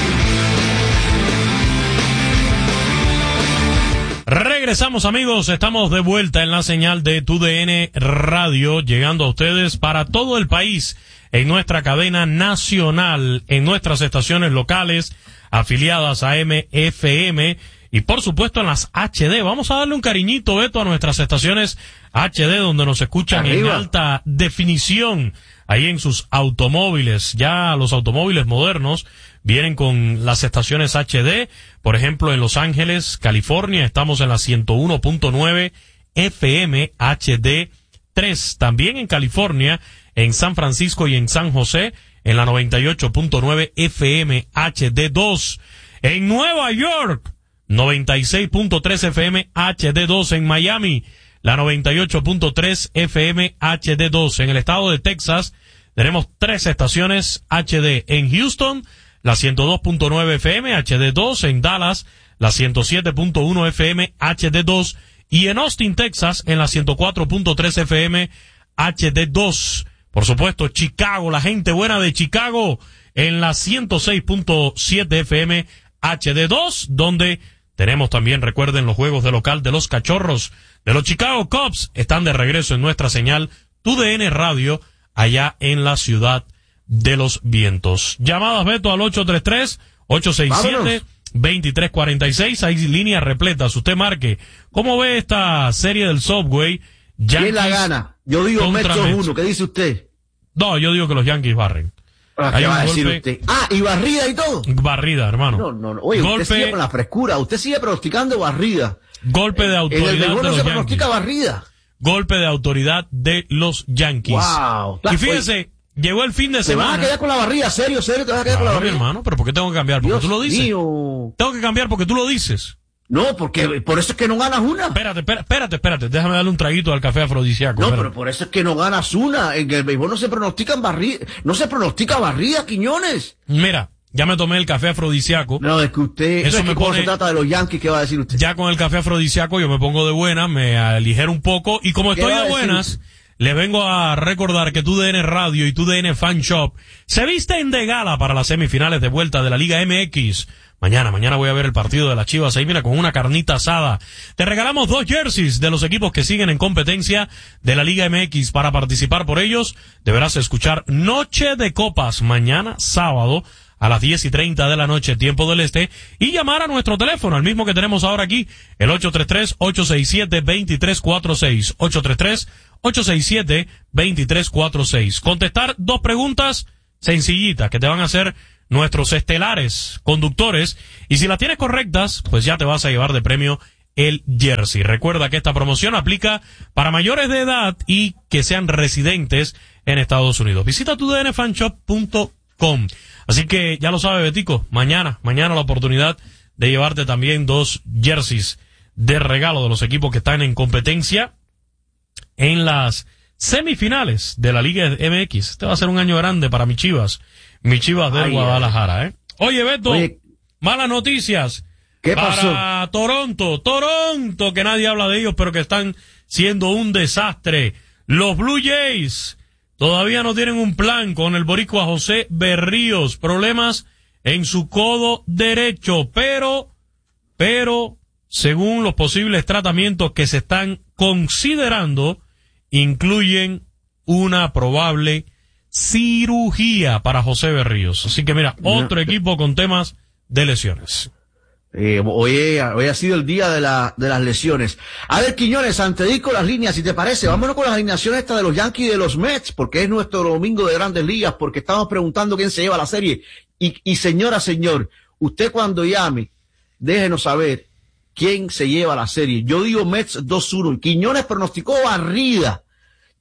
Regresamos, amigos, estamos de vuelta en la señal de TUDN Radio, llegando a ustedes para todo el país, en nuestra cadena nacional, en nuestras estaciones locales, afiliadas a MFM, y por supuesto en las HD. Vamos a darle un cariñito, Beto, a nuestras estaciones HD, donde nos escuchan en alta definición, ahí en sus automóviles. Ya los automóviles modernos vienen con las estaciones HD. Por ejemplo, en Los Ángeles, California, estamos en la 101.9 FM HD 3. También en California, en San Francisco y en San José, en la 98.9 FM HD 2. En Nueva York, 96.3 FM HD2. En Miami, la 98.3 FM HD2. En el estado de Texas tenemos 3 estaciones HD. En Houston, la 102.9 FM HD2. En Dallas, la 107.1 FM HD2. Y en Austin, Texas, en la 104.3 FM HD2. Por supuesto, Chicago, la gente buena de Chicago, en la 106.7 FM HD2, donde tenemos también, recuerden, los juegos de local de los Cachorros de los Chicago Cubs. Están de regreso en nuestra señal TUDN Radio, allá en la ciudad de los vientos. Llamadas, Beto, al 833-867-2346. Hay líneas repletas. Usted marque. ¿Cómo ve esta serie del Subway? ¿Quién la gana? Yo digo Mets 2-1. ¿Qué dice usted? No, yo digo que los Yankees barren. ¿Qué va a decir usted? ¿Y barrida y todo? Barrida, hermano. No. Oye, usted sigue con la frescura. Usted sigue pronosticando barrida. Golpe de autoridad. En el béisbol no se pronostica barrida. Golpe de autoridad de los Yankees. Wow. Y fíjese, llegó el fin de semana. ¿Te vas a quedar con la barrida? ¿Serio? ¿Te vas a quedar con la barrida? Hermano, pero ¿por qué tengo que cambiar? Porque tú lo dices. Mío. Tengo que cambiar porque tú lo dices. No, porque por eso es que no ganas una. Espérate. Déjame darle un traguito al café afrodisíaco. No, pero por eso es que no ganas una. En el béisbol no se pronostica barrida, Quiñones. Mira, ya me tomé el café afrodisíaco. No, es que usted... Eso me pone... se trata de los Yankees, ¿qué va a decir usted? Ya con el café afrodisíaco yo me pongo de buena, me aligero un poco. Y como estoy de buenas, les vengo a recordar que TUDN Radio y TUDN Fan Shop se visten de gala para las semifinales de vuelta de la Liga MX. Mañana voy a ver el partido de las Chivas ahí, mira, con una carnita asada. Te regalamos 2 jerseys de los equipos que siguen en competencia de la Liga MX. Para participar por ellos, deberás escuchar Noche de Copas mañana sábado a las 10:30 de la noche, tiempo del este, y llamar a nuestro teléfono, al mismo que tenemos ahora aquí, el 833-867-2346. 833-867-2346. Contestar 2 preguntas sencillitas que te van a hacer nuestros estelares conductores, y si las tienes correctas, pues ya te vas a llevar de premio el jersey. Recuerda que esta promoción aplica para mayores de edad y que sean residentes en Estados Unidos. Visita tudnfanshop.com. Así que ya lo sabe, Betico, mañana la oportunidad de llevarte también 2 jerseys de regalo de los equipos que están en competencia en las semifinales de la Liga MX. Este va a ser un año grande para mis Chivas de Guadalajara, ¿eh? Oye, Beto, malas noticias. ¿Qué pasó? Para Toronto, que nadie habla de ellos, pero que están siendo un desastre. Los Blue Jays todavía no tienen un plan con el boricua José Berríos. Problemas en su codo derecho, pero, según los posibles tratamientos que se están considerando, incluyen una probable cirugía para José Berríos. Así que mira, otro equipo con temas de lesiones. Hoy ha sido el día de las lesiones. A ver, Quiñones, antes de ir con las líneas, si te parece, vámonos con las alineaciones estas de los Yankees y de los Mets, porque es nuestro domingo de Grandes Ligas, porque estamos preguntando quién se lleva la serie. Y señor, usted cuando llame, déjenos saber quién se lleva la serie. Yo digo Mets 2-1. Quiñones pronosticó barrida.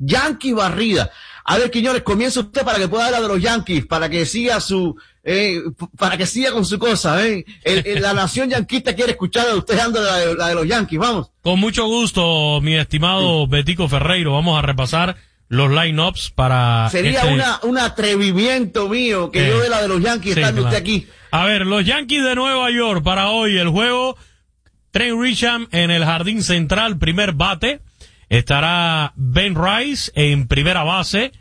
Yankee barrida. A ver, Quiñones, comienza usted para que pueda hablar de los Yankees, para que siga para que siga con su cosa, la nación yanquista quiere escuchar a usted dando la de los Yankees, vamos. Con mucho gusto, mi estimado Betico Ferreiro, vamos a repasar los line-ups para... Sería un atrevimiento mío que yo de la de los Yankees estando usted aquí. A ver, los Yankees de Nueva York para hoy, el juego, Trent Grisham en el jardín central, primer bate. Estará Ben Rice en primera base.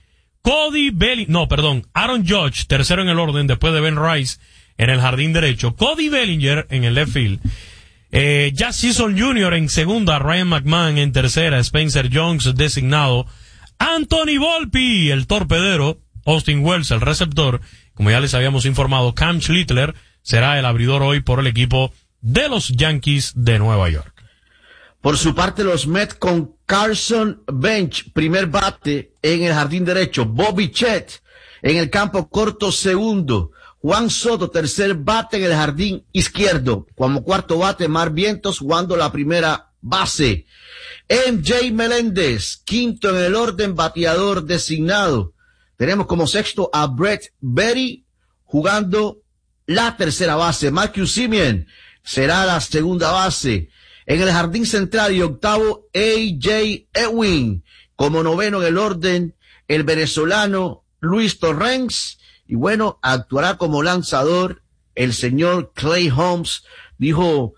Aaron Judge, tercero en el orden después de Ben Rice en el jardín derecho. Cody Bellinger en el left field. Jazz Chisholm Jr. en segunda. Ryan McMahon en tercera. Spencer Jones designado. Anthony Volpe, el torpedero. Austin Wells, el receptor. Como ya les habíamos informado, Cam Schlittler será el abridor hoy por el equipo de los Yankees de Nueva York. Por su parte, los Mets con Carson Bench, primer bate en el jardín derecho. Bobby Chet en el campo corto, segundo. Juan Soto, tercer bate en el jardín izquierdo. Como cuarto bate, Mar Vientos jugando la primera base. MJ Meléndez, quinto en el orden, bateador designado. Tenemos como sexto a Brett Berry jugando la tercera base. Matthew Semien será la segunda base. En el jardín central y octavo, A.J. Ewing. Como noveno en el orden, el venezolano Luis Torrens. Y bueno, actuará como lanzador el señor Clay Holmes. Dijo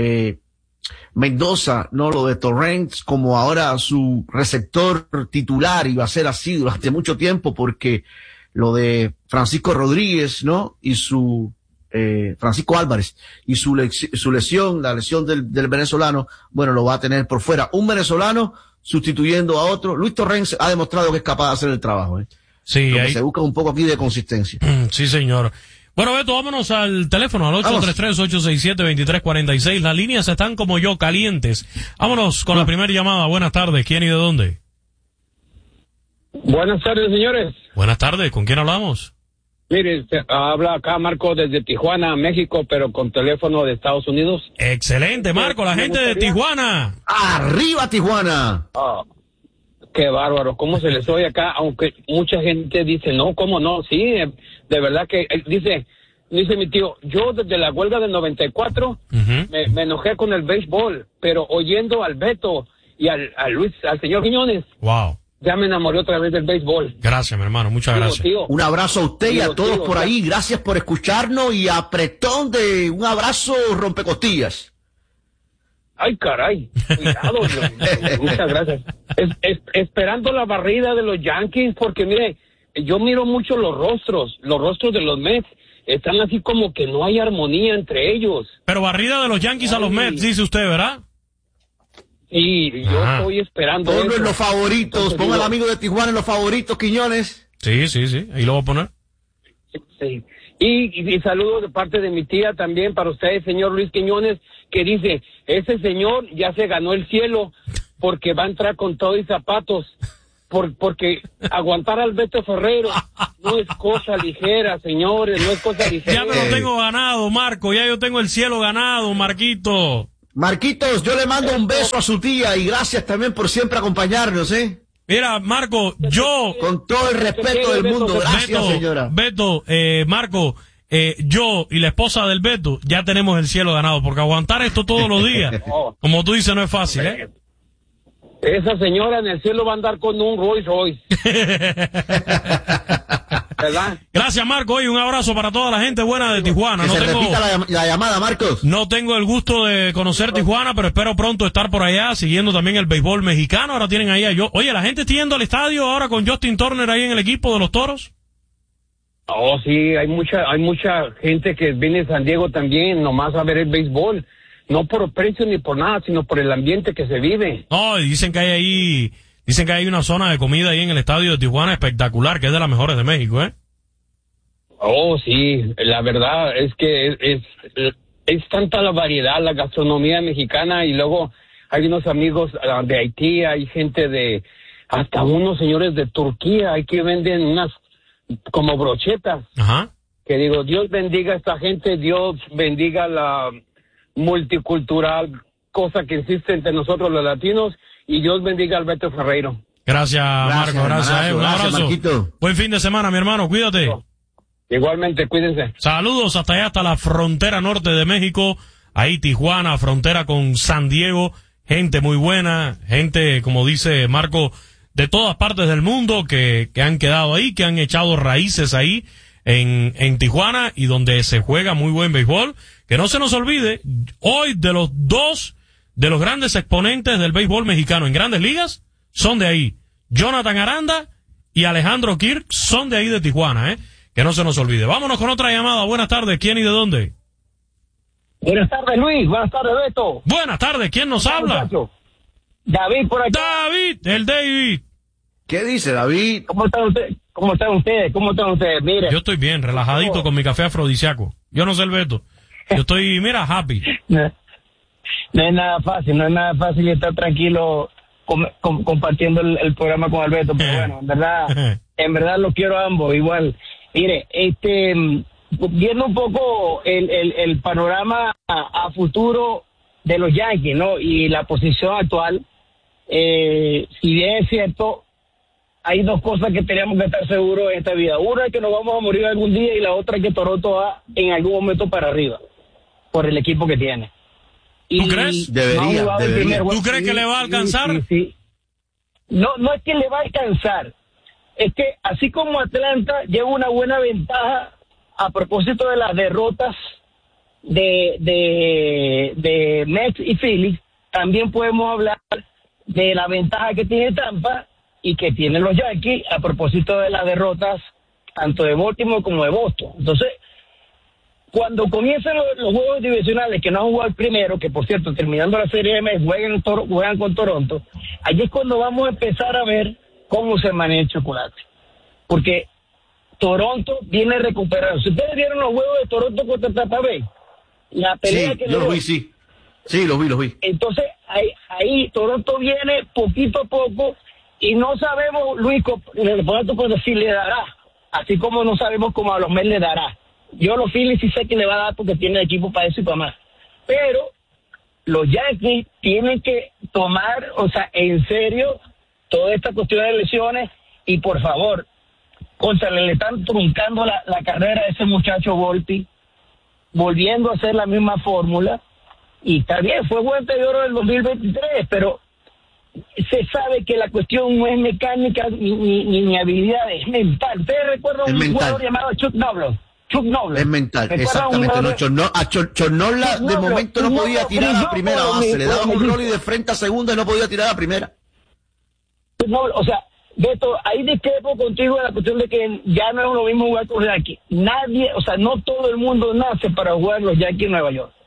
Mendoza, no lo de Torrens, como ahora su receptor titular, iba a ser así durante mucho tiempo, porque lo de Francisco Rodríguez, ¿no? Y Francisco Álvarez y su lesión, la lesión del venezolano, bueno, lo va a tener por fuera. Un venezolano sustituyendo a otro. Luis Torrens ha demostrado que es capaz de hacer el trabajo. Sí, ahí se busca un poco aquí de consistencia. Sí, señor. Bueno, Beto, vámonos al teléfono, al 833-867-2346. Las líneas están como yo, calientes. Vámonos con la primera llamada. Buenas tardes. ¿Quién y de dónde? Buenas tardes, señores. Buenas tardes. ¿Con quién hablamos? Mire, habla acá Marco desde Tijuana, México, pero con teléfono de Estados Unidos. Excelente, Marco, la gente de Tijuana. ¡Arriba, Tijuana! Oh, qué bárbaro, ¿cómo se les oye acá? Aunque mucha gente dice, no, ¿cómo no? Sí, de verdad que, dice mi tío, yo desde la huelga del 94 me enojé con el béisbol, pero oyendo al Beto y al señor Quiñones. Wow. Ya me enamoré otra vez del béisbol. Gracias, mi hermano, muchas gracias. Tío, un abrazo a usted y a todos por ahí. Gracias por escucharnos y apretón de un abrazo rompecostillas. Ay, caray. Cuidado. Muchas gracias. Esperando la barrida de los Yankees, porque mire, yo miro mucho los rostros de los Mets. Están así como que no hay armonía entre ellos. Pero barrida de los Yankees a los Mets, dice usted, ¿verdad? Y yo estoy esperando. Ponlo en los favoritos, ponga al amigo de Tijuana en los favoritos, Quiñones. Sí, ahí lo voy a poner. Sí. Y saludos de parte de mi tía también para usted, señor Luis Quiñones, que dice, ese señor ya se ganó el cielo porque va a entrar con todo y zapatos, porque aguantar al Beto Ferreiro no es cosa ligera, señores, no es cosa ligera. Ya me lo tengo ganado, Marco, ya yo tengo el cielo ganado, Marquito. Marquitos, yo le mando un beso a su tía y gracias también por siempre acompañarnos, Mira, Marco, yo... Con todo el respeto del mundo, gracias, Beto, señora. Beto, Marco, yo y la esposa del Beto ya tenemos el cielo ganado, porque aguantar esto todos los días, como tú dices, no es fácil, Esa señora en el cielo va a andar con un Rolls Royce. ¿Verdad? Gracias, Marco, y un abrazo para toda la gente buena de Tijuana. Que repita la llamada, Marcos. No tengo el gusto de conocer Tijuana, pero espero pronto estar por allá, siguiendo también el béisbol mexicano. Ahora tienen ahí Oye, ¿la gente está yendo al estadio ahora con Justin Turner ahí en el equipo de los Toros? Oh, sí, hay mucha gente que viene de San Diego también, nomás a ver el béisbol. No por precio ni por nada, sino por el ambiente que se vive. No, y dicen que hay una zona de comida ahí en el estadio de Tijuana espectacular, que es de las mejores de México, Oh, sí, la verdad es que es tanta la variedad, la gastronomía mexicana, y luego hay unos amigos de Haití, hay gente hasta unos señores de Turquía, hay que venden unas como brochetas. Ajá. Que digo, Dios bendiga a esta gente, Dios bendiga la multicultural cosa que existe entre nosotros los latinos, y Dios bendiga al Beto Ferreiro. Gracias, Marco, gracias. Un abrazo. Marquito. Buen fin de semana, mi hermano, cuídate. Igualmente, cuídense. Saludos hasta allá, hasta la frontera norte de México, ahí Tijuana, frontera con San Diego, gente muy buena, gente, como dice Marco, de todas partes del mundo que han quedado ahí, que han echado raíces ahí en Tijuana y donde se juega muy buen béisbol. Que no se nos olvide, hoy de los dos de los grandes exponentes del béisbol mexicano en Grandes Ligas son de ahí. Jonathan Aranda y Alejandro Kirk son de ahí de Tijuana, que no se nos olvide. Vámonos con otra llamada. Buenas tardes, ¿quién y de dónde? Buenas tardes, Luis. Buenas tardes, Beto. Buenas tardes, ¿quién nos habla? Muchacho. David por aquí. David, el David. ¿Qué dice, David? ¿Cómo están ustedes? ¿Cómo están ustedes? Mire. Yo estoy bien, relajadito con mi café afrodisíaco. Yo no sé el Beto. Yo estoy, mira, happy. No es nada fácil estar tranquilo compartiendo el programa con Alberto, pero bueno, en verdad los quiero a ambos igual. Mire, viendo un poco el panorama a futuro de los Yankees, ¿no? Y la posición actual, si bien es cierto, hay dos cosas que tenemos que estar seguros en esta vida. Una es que nos vamos a morir algún día y la otra es que Toronto va en algún momento para arriba, por el equipo que tiene. ¿Tú crees? Debería. ¿Tú crees que le va a alcanzar? Sí. No es que le va a alcanzar. Es que así como Atlanta lleva una buena ventaja a propósito de las derrotas de Mets y Phillies, también podemos hablar de la ventaja que tiene Tampa y que tienen los Yankees a propósito de las derrotas tanto de Baltimore como de Boston. Entonces, cuando comienzan los juegos divisionales que no han jugado el primero, que por cierto, terminando la serie M, juegan con Toronto, allí es cuando vamos a empezar a ver cómo se maneja el chocolate. Porque Toronto viene recuperando. Si ustedes vieron los juegos de Toronto contra Tampa Bay, la pelea sí, que yo lo vi, sí. Sí, los vi. Entonces, ahí Toronto viene poquito a poco y no sabemos, Luis, por ejemplo, si le dará, así como no sabemos cómo a los Mets le dará. Yo a los Phillies sí sé que le va a dar porque tiene equipo para eso y para más. Pero los Yankees tienen que tomar, en serio, toda esta cuestión de lesiones y por favor, le están truncando la carrera a ese muchacho Volpi, volviendo a hacer la misma fórmula. Y está bien, fue guante de oro del 2023, pero se sabe que la cuestión no es mecánica ni habilidad, es mental. ¿Ustedes recuerdan un jugador llamado Chuck Noble? Es mental, exactamente. Chornola de momento no podía tirar a la primera base, le daban un rol y de frente a segunda y no podía tirar a la primera. Beto, ahí discrepo contigo en la cuestión de que ya no es lo mismo jugar con los Yankees. Nadie, no todo el mundo nace para jugar los Yankees en Nueva York.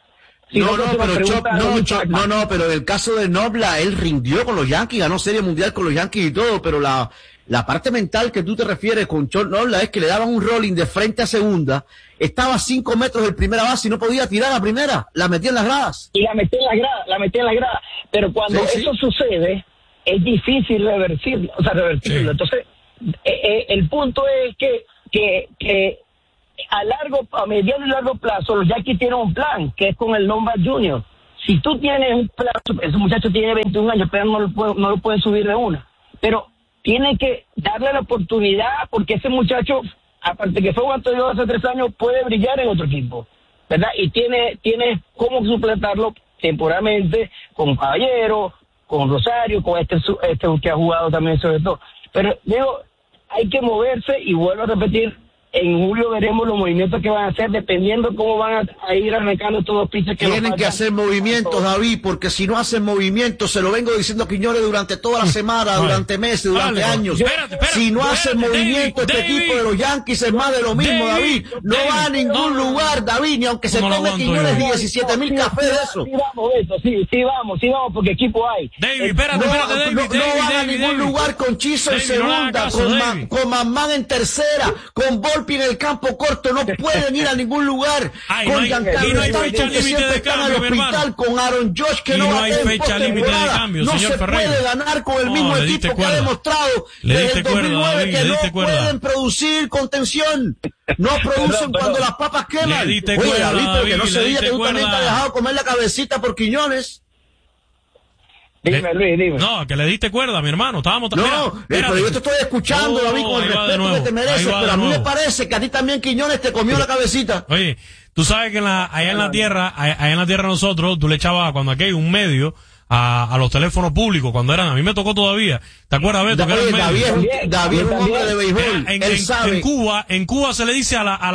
Pero en el caso de Nobla, él rindió con los Yankees, ganó Serie Mundial con los Yankees y todo, pero la parte mental que tú te refieres con Nobla es que le daban un rolling de frente a segunda, estaba a 5 metros del primera base y no podía tirar a primera, la metía en las gradas. Y la metía en las gradas, pero cuando eso sucede, es difícil revertirlo. Sí. Entonces, el punto es que a mediano y largo plazo, los Yankees tienen un plan, que es con el Lombard Jr. Si tú tienes un plan, ese muchacho tiene 21 años, pero no lo pueden subir de una. Pero tienen que darle la oportunidad, porque ese muchacho, aparte que fue guante de oro hace 3 años, puede brillar en otro equipo, ¿verdad? Y tiene cómo supletarlo temporalmente con Caballero, con Rosario, con este que ha jugado también sobre todo. Pero digo, hay que moverse y vuelvo a repetir, en julio veremos los movimientos que van a hacer dependiendo cómo van a ir arrancando estos dos pitchers que tienen que hacer movimientos, David, porque si no hacen movimientos, se lo vengo diciendo a Quiñones durante toda la semana, durante meses, durante años. Si no hacen movimientos, este equipo de los Yankees es más de lo mismo, David. No va a ningún lugar, David, ni aunque se tome Quiñones 17,000 cafés de eso. Sí, vamos, porque equipo hay. No van a ningún lugar con Chiso en segunda, con Mamán en tercera, con Volpi en el campo corto, no pueden ir a ningún lugar. Con Giancarlo Stanton, que siempre están al hospital, con Aaron Josh, que no va a tener postemporada. No se puede ganar con el mismo equipo que ha demostrado desde el 2009, que no pueden producir contención. No producen cuando las papas queman. Oye, David, pero que no se diga que tú también te has dejado comer la cabecita por Quiñones. Dime, Luis, dime. No, que le diste cuerda, mi hermano. Estábamos... No, pero yo te estoy escuchando, David, con el respeto que te mereces, pero a mí me parece que a ti también Quiñones te comió la cabecita. Oye, tú sabes que allá en la tierra nosotros, tú le echabas cuando aquí hay un medio a los teléfonos públicos, cuando eran, a mí me tocó todavía. ¿Te acuerdas, Beto? David es un hombre de béisbol. Él sabe. En Cuba se le dice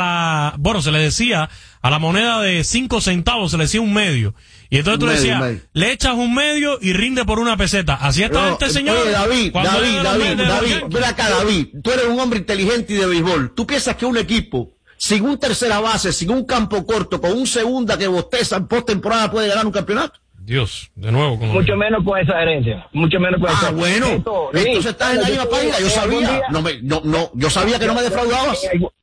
se le decía a la moneda de 5 centavos, se le decía un medio. Y entonces tú le decías, le echas un medio y rinde por una peseta. Así estaba este señor. Oye, David, ven acá, David. Tú eres un hombre inteligente y de béisbol. ¿Tú piensas que un equipo sin un tercera base, sin un campo corto, con un segunda que bosteza en postemporada puede ganar un campeonato? Dios, de nuevo. Mucho menos con esa herencia. Mucho menos con esa. Bueno. Entonces estás en la misma página. Yo sabía. Yo sabía que no me defraudabas.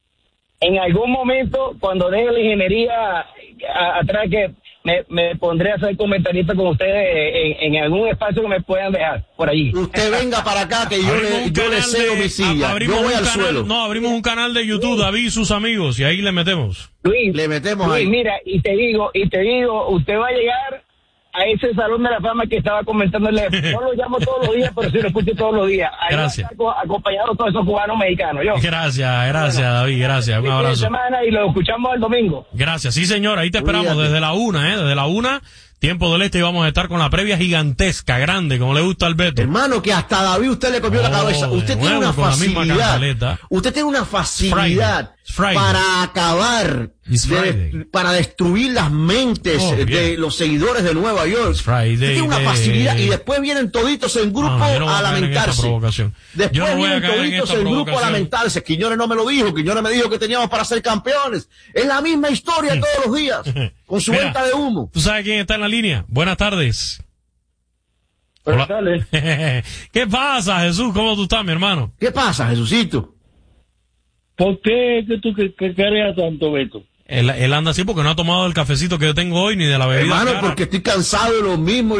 En algún momento, cuando deje la ingeniería atrás, que me pondré a ser comentarista con ustedes en algún espacio que me puedan dejar por allí. Usted venga para acá que yo le cedo mi silla. Yo voy al suelo. No, abrimos un canal de YouTube, David y sus amigos, y ahí le metemos. Luis, le metemos ahí. Mira, y te digo, usted va a llegar a ese salón de la fama que estaba comentándole. No lo llamo todos los días, pero sí lo escucho todos los días. Ahí gracias. Acompañado de todos esos cubanos mexicanos. Gracias, David, gracias. Un abrazo. Semana y lo escuchamos el domingo. Gracias, sí señor, ahí te esperamos desde la 1, desde la 1, tiempo del este, y vamos a estar con la previa gigantesca, grande, como le gusta al Beto. Hermano, que hasta David usted le comió la cabeza. Usted tiene una facilidad. Usted tiene una facilidad para acabar, para destruir las mentes de los seguidores de Nueva York. Usted tiene una facilidad y después vienen toditos en grupo a lamentarse. Después vienen toditos en grupo a lamentarse. Quiñones no me lo dijo, Quiñones me dijo que teníamos para ser campeones. Es la misma historia todos los días, con su venta de humo. ¿Tú sabes quién está en la línea? Buenas tardes. Buenas tardes. ¿Qué pasa, Jesús? ¿Cómo tú estás, mi hermano? ¿Qué pasa, Jesucito? ¿Por qué que tú cargas tanto, Beto? Él anda así porque no ha tomado el cafecito que yo tengo hoy, ni de la bebida. Hermano, porque estoy cansado de lo mismo.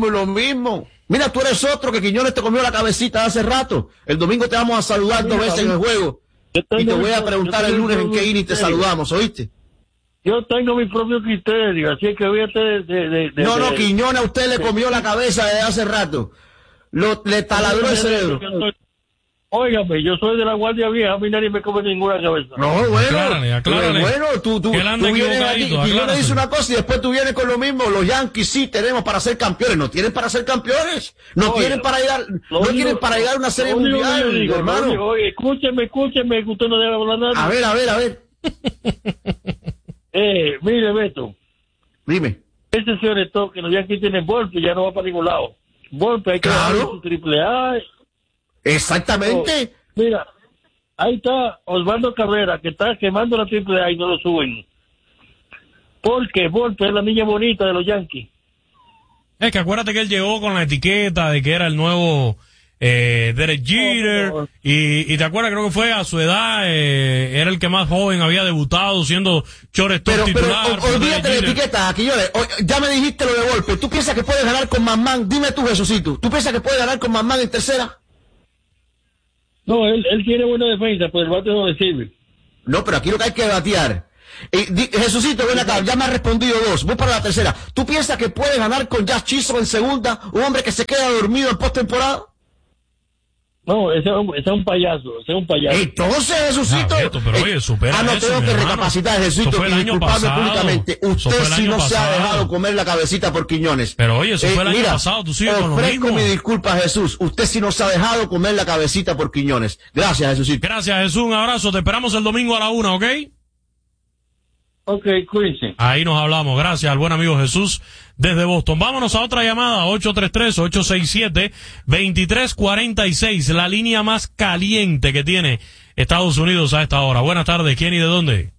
Mira, tú eres otro que Quiñones te comió la cabecita hace rato. El domingo te vamos a saludar 2 veces en el juego. Y te voy a preguntar el lunes en qué inning te saludamos, ¿oíste? Yo tengo mi propio criterio, así que voy a No, Quiñones a usted le comió la cabeza desde hace rato. Le taladró el cerebro. Óigame, yo soy de la Guardia Vieja, a mí nadie me come ninguna cabeza. No, bueno. Aclárale. Bueno, tú vienes aquí, y yo le dice una cosa y después tú vienes con lo mismo. Los Yankees sí tenemos para ser campeones. ¿No tienen para ser campeones? ¿No tienen para llegar a una serie mundial, hermano? Oye, escúcheme, que usted no debe hablar nada. A ver. Mire, Beto. Dime. Ese señor es todo, que los Yankees tienen Volpe, ya no va para ningún lado. Volpe, hay que darle su AAA. Exactamente. Mira, ahí está Osvaldo Cabrera, que está quemando la AAA y no lo suben. Porque Volpe es la niña bonita de los Yankees. Es que acuérdate que él llegó con la etiqueta de que era el nuevo Derek Jeter, y te acuerdas, creo que fue a su edad, era el que más joven había debutado siendo shortstop titular. Pero olvídate de etiqueta, aquí ya me dijiste lo de Volpe. ¿Tú piensas que puedes ganar con McMahon? Dime tú, Jesucito, ¿tú piensas que puedes ganar con McMahon en tercera? No, él tiene buena defensa, pero el bate no le sirve. No, pero aquí lo que hay que batear. Jesucito, ven acá, ya me has respondido 2. Voy para la tercera. ¿Tú piensas que puedes ganar con Jazz Chisholm en segunda? Un hombre que se queda dormido en postemporada. No, ese es un payaso, Entonces, Jesucito, pero oye, supera no tengo que recapacitar, Jesucito, y disculparme públicamente. Usted sí no se ha dejado comer la cabecita por Quiñones. Pero oye, eso fue el año pasado, tú sigues con lo mismo. Ofrezco mi disculpa, Jesús. Usted sí no se ha dejado comer la cabecita por Quiñones. Gracias, Jesucito. Gracias, Jesús, un abrazo. Te esperamos el domingo a la 1, ¿ok? Ok, cuídense. Ahí nos hablamos. Gracias al buen amigo Jesús desde Boston. Vámonos a otra llamada, 833-867-2346, la línea más caliente que tiene Estados Unidos a esta hora. Buenas tardes, ¿quién y de dónde?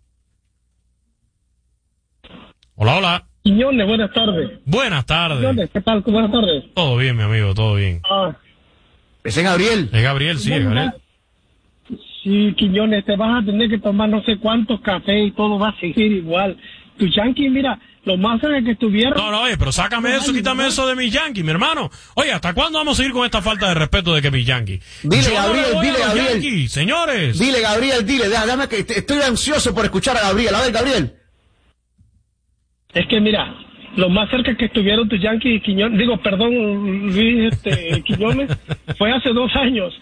Hola. Quiñones, buenas tardes. Buenas tardes. Quiñones, ¿qué tal? Buenas tardes. Todo bien, mi amigo, todo bien. ¿Es Gabriel? Es Gabriel, sí, es Gabriel. Sí, Quiñones, te vas a tener que tomar no sé cuántos cafés y todo va a seguir igual. Tu Yankees, mira, lo más cerca que estuvieron... No, oye, pero sácame eso, quítame eso de mis Yankees, mi hermano. Oye, ¿hasta cuándo vamos a seguir con esta falta de respeto de que mis Yankees? Dile, Gabriel. Yankees, señores. Dile, Gabriel, déjame que estoy ansioso por escuchar a Gabriel. A ver, Gabriel. Es que mira, lo más cerca que estuvieron tus Yankees y Quiñones, Luis Quiñones, fue hace 2 años.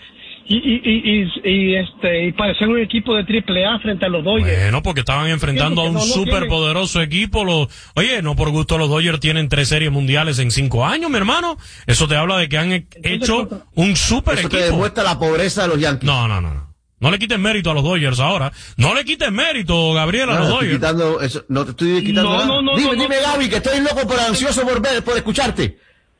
Y parecían un equipo de AAA frente a los Dodgers. Bueno, porque estaban enfrentando a un superpoderoso equipo. Oye, no por gusto los Dodgers tienen 3 series mundiales en 5 años, mi hermano. Eso te habla de que han hecho un super equipo. Eso te demuestra la pobreza de los Yankees. No. No le quiten mérito a los Dodgers ahora. No le quiten mérito, Gabriel, a los Dodgers. No te estoy quitando nada. Dime, Gaby, que estoy loco pero ansioso por escucharte.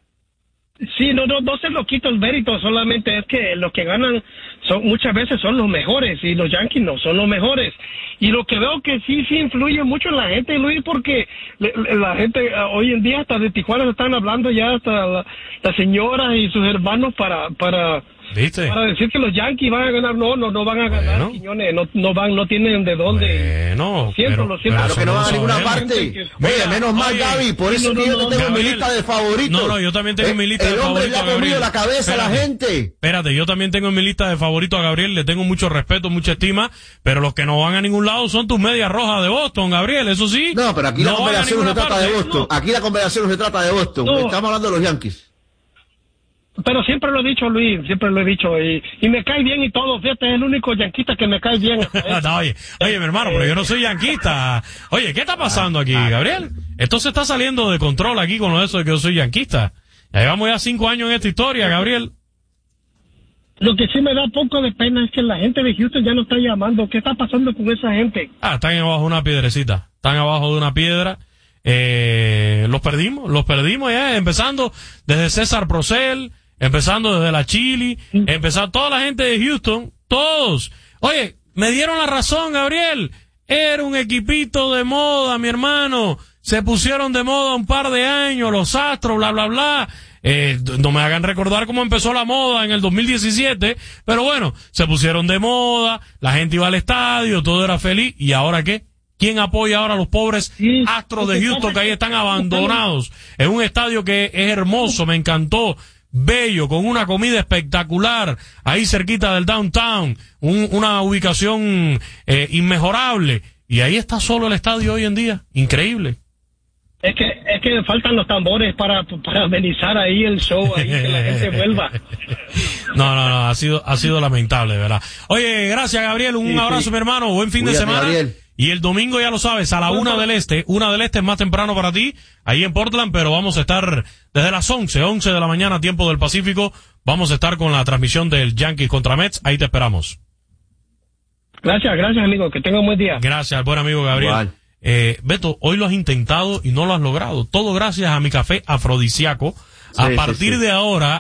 Sí, no se lo quito el mérito, solamente es que los que ganan muchas veces son los mejores y los Yankees no son los mejores. Y lo que veo que sí influye mucho en la gente, Luis, porque la gente hoy en día hasta de Tijuana se están hablando ya hasta la señora y sus hermanos para ¿viste? Para decir que los Yankees van a ganar, no van a ganar, Quiñones, no tienen de dónde. Lo siento. Claro que no van a ninguna parte. Oye, menos mal, Gaby, por eso que yo tengo mi lista de favoritos. No, yo también tengo mi lista de favoritos. El hombre le ha comido la cabeza a la gente. Espérate, yo también tengo en mi lista de favoritos a Gabriel, le tengo mucho respeto, mucha estima, pero los que no van a ningún lado son tus medias rojas de Boston, Gabriel, eso sí. No, pero aquí la conversación no se trata de Boston. Aquí la conversación no se trata de Boston. Estamos hablando de los Yankees. Pero siempre lo he dicho, Luis, y me cae bien y todo, fíjate, es el único yanquista que me cae bien. No, oye, mi hermano, pero yo no soy yanquista. Oye, ¿qué está pasando aquí, Gabriel? Esto se está saliendo de control aquí con eso de que yo soy yanquista. Ya llevamos ya 5 años en esta historia, Gabriel. Lo que sí me da poco de pena es que la gente de Houston ya no está llamando. ¿Qué está pasando con esa gente? Están abajo de una piedrecita, están abajo de una piedra. Los perdimos ya, empezando desde César Procel, empezando desde la Chili, empezando toda la gente de Houston, todos. Oye, me dieron la razón, Gabriel. Era un equipito de moda, mi hermano. Se pusieron de moda un par de años, los Astros, bla, bla, bla. No me hagan recordar cómo empezó la moda en el 2017, pero bueno, se pusieron de moda, la gente iba al estadio, todo era feliz. ¿Y ahora qué? ¿Quién apoya ahora a los pobres Astros de Houston que ahí están abandonados? En un estadio que es hermoso, me encantó. Bello, con una comida espectacular, ahí cerquita del downtown, una ubicación inmejorable, y ahí está solo el estadio hoy en día, increíble. Es que faltan los tambores para amenizar ahí el show, ahí que la gente vuelva. No, ha sido lamentable, ¿verdad? Oye, gracias, Gabriel, un abrazo, mi hermano, buen fin de semana. Gabriel. Y el domingo, ya lo sabes, a la 1 del Este es más temprano para ti, ahí en Portland, pero vamos a estar desde las 11 de la mañana, tiempo del Pacífico, vamos a estar con la transmisión del Yankees contra Mets, ahí te esperamos. Gracias, amigo, que tenga un buen día. Gracias, buen amigo Gabriel. Beto, hoy lo has intentado y no lo has logrado, todo gracias a mi café afrodisíaco. A partir de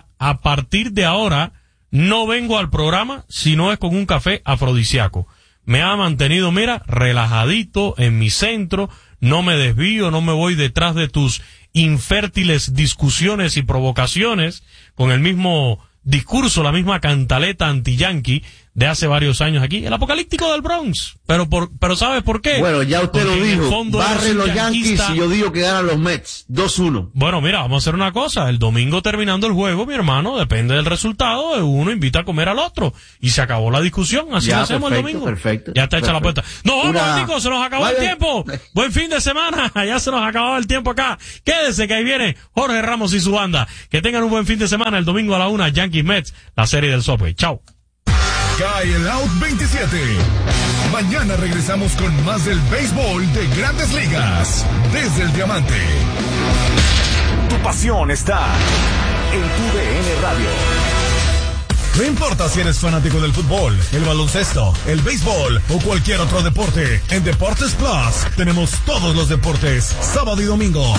ahora, no vengo al programa si no es con un café afrodisíaco. Me ha mantenido, mira, relajadito en mi centro, no me desvío, no me voy detrás de tus infértiles discusiones y provocaciones con el mismo discurso, la misma cantaleta anti-yankee de hace varios años aquí, el apocalíptico del Bronx. Pero ¿sabes por qué? Bueno, ya usted lo dijo, barren los Yankees y yo digo que ganan los Mets, 2-1. Bueno, mira, vamos a hacer una cosa, el domingo terminando el juego, mi hermano, depende del resultado, uno invita a comer al otro, y se acabó la discusión, así lo hacemos el domingo. Perfecto. Ya está hecha la puerta. No, momentico, se nos acabó el tiempo. Buen fin de semana, ya se nos acabó el tiempo acá. Quédese que ahí viene Jorge Ramos y su banda. Que tengan un buen fin de semana, el domingo a la 1, Yankees Mets, la serie del Subway. Chao. Cae el Out 27. Mañana regresamos con más del béisbol de Grandes Ligas. Desde el Diamante. Tu pasión está en tu DN Radio. No importa si eres fanático del fútbol, el baloncesto, el béisbol o cualquier otro deporte. En Deportes Plus tenemos todos los deportes, sábado y domingo.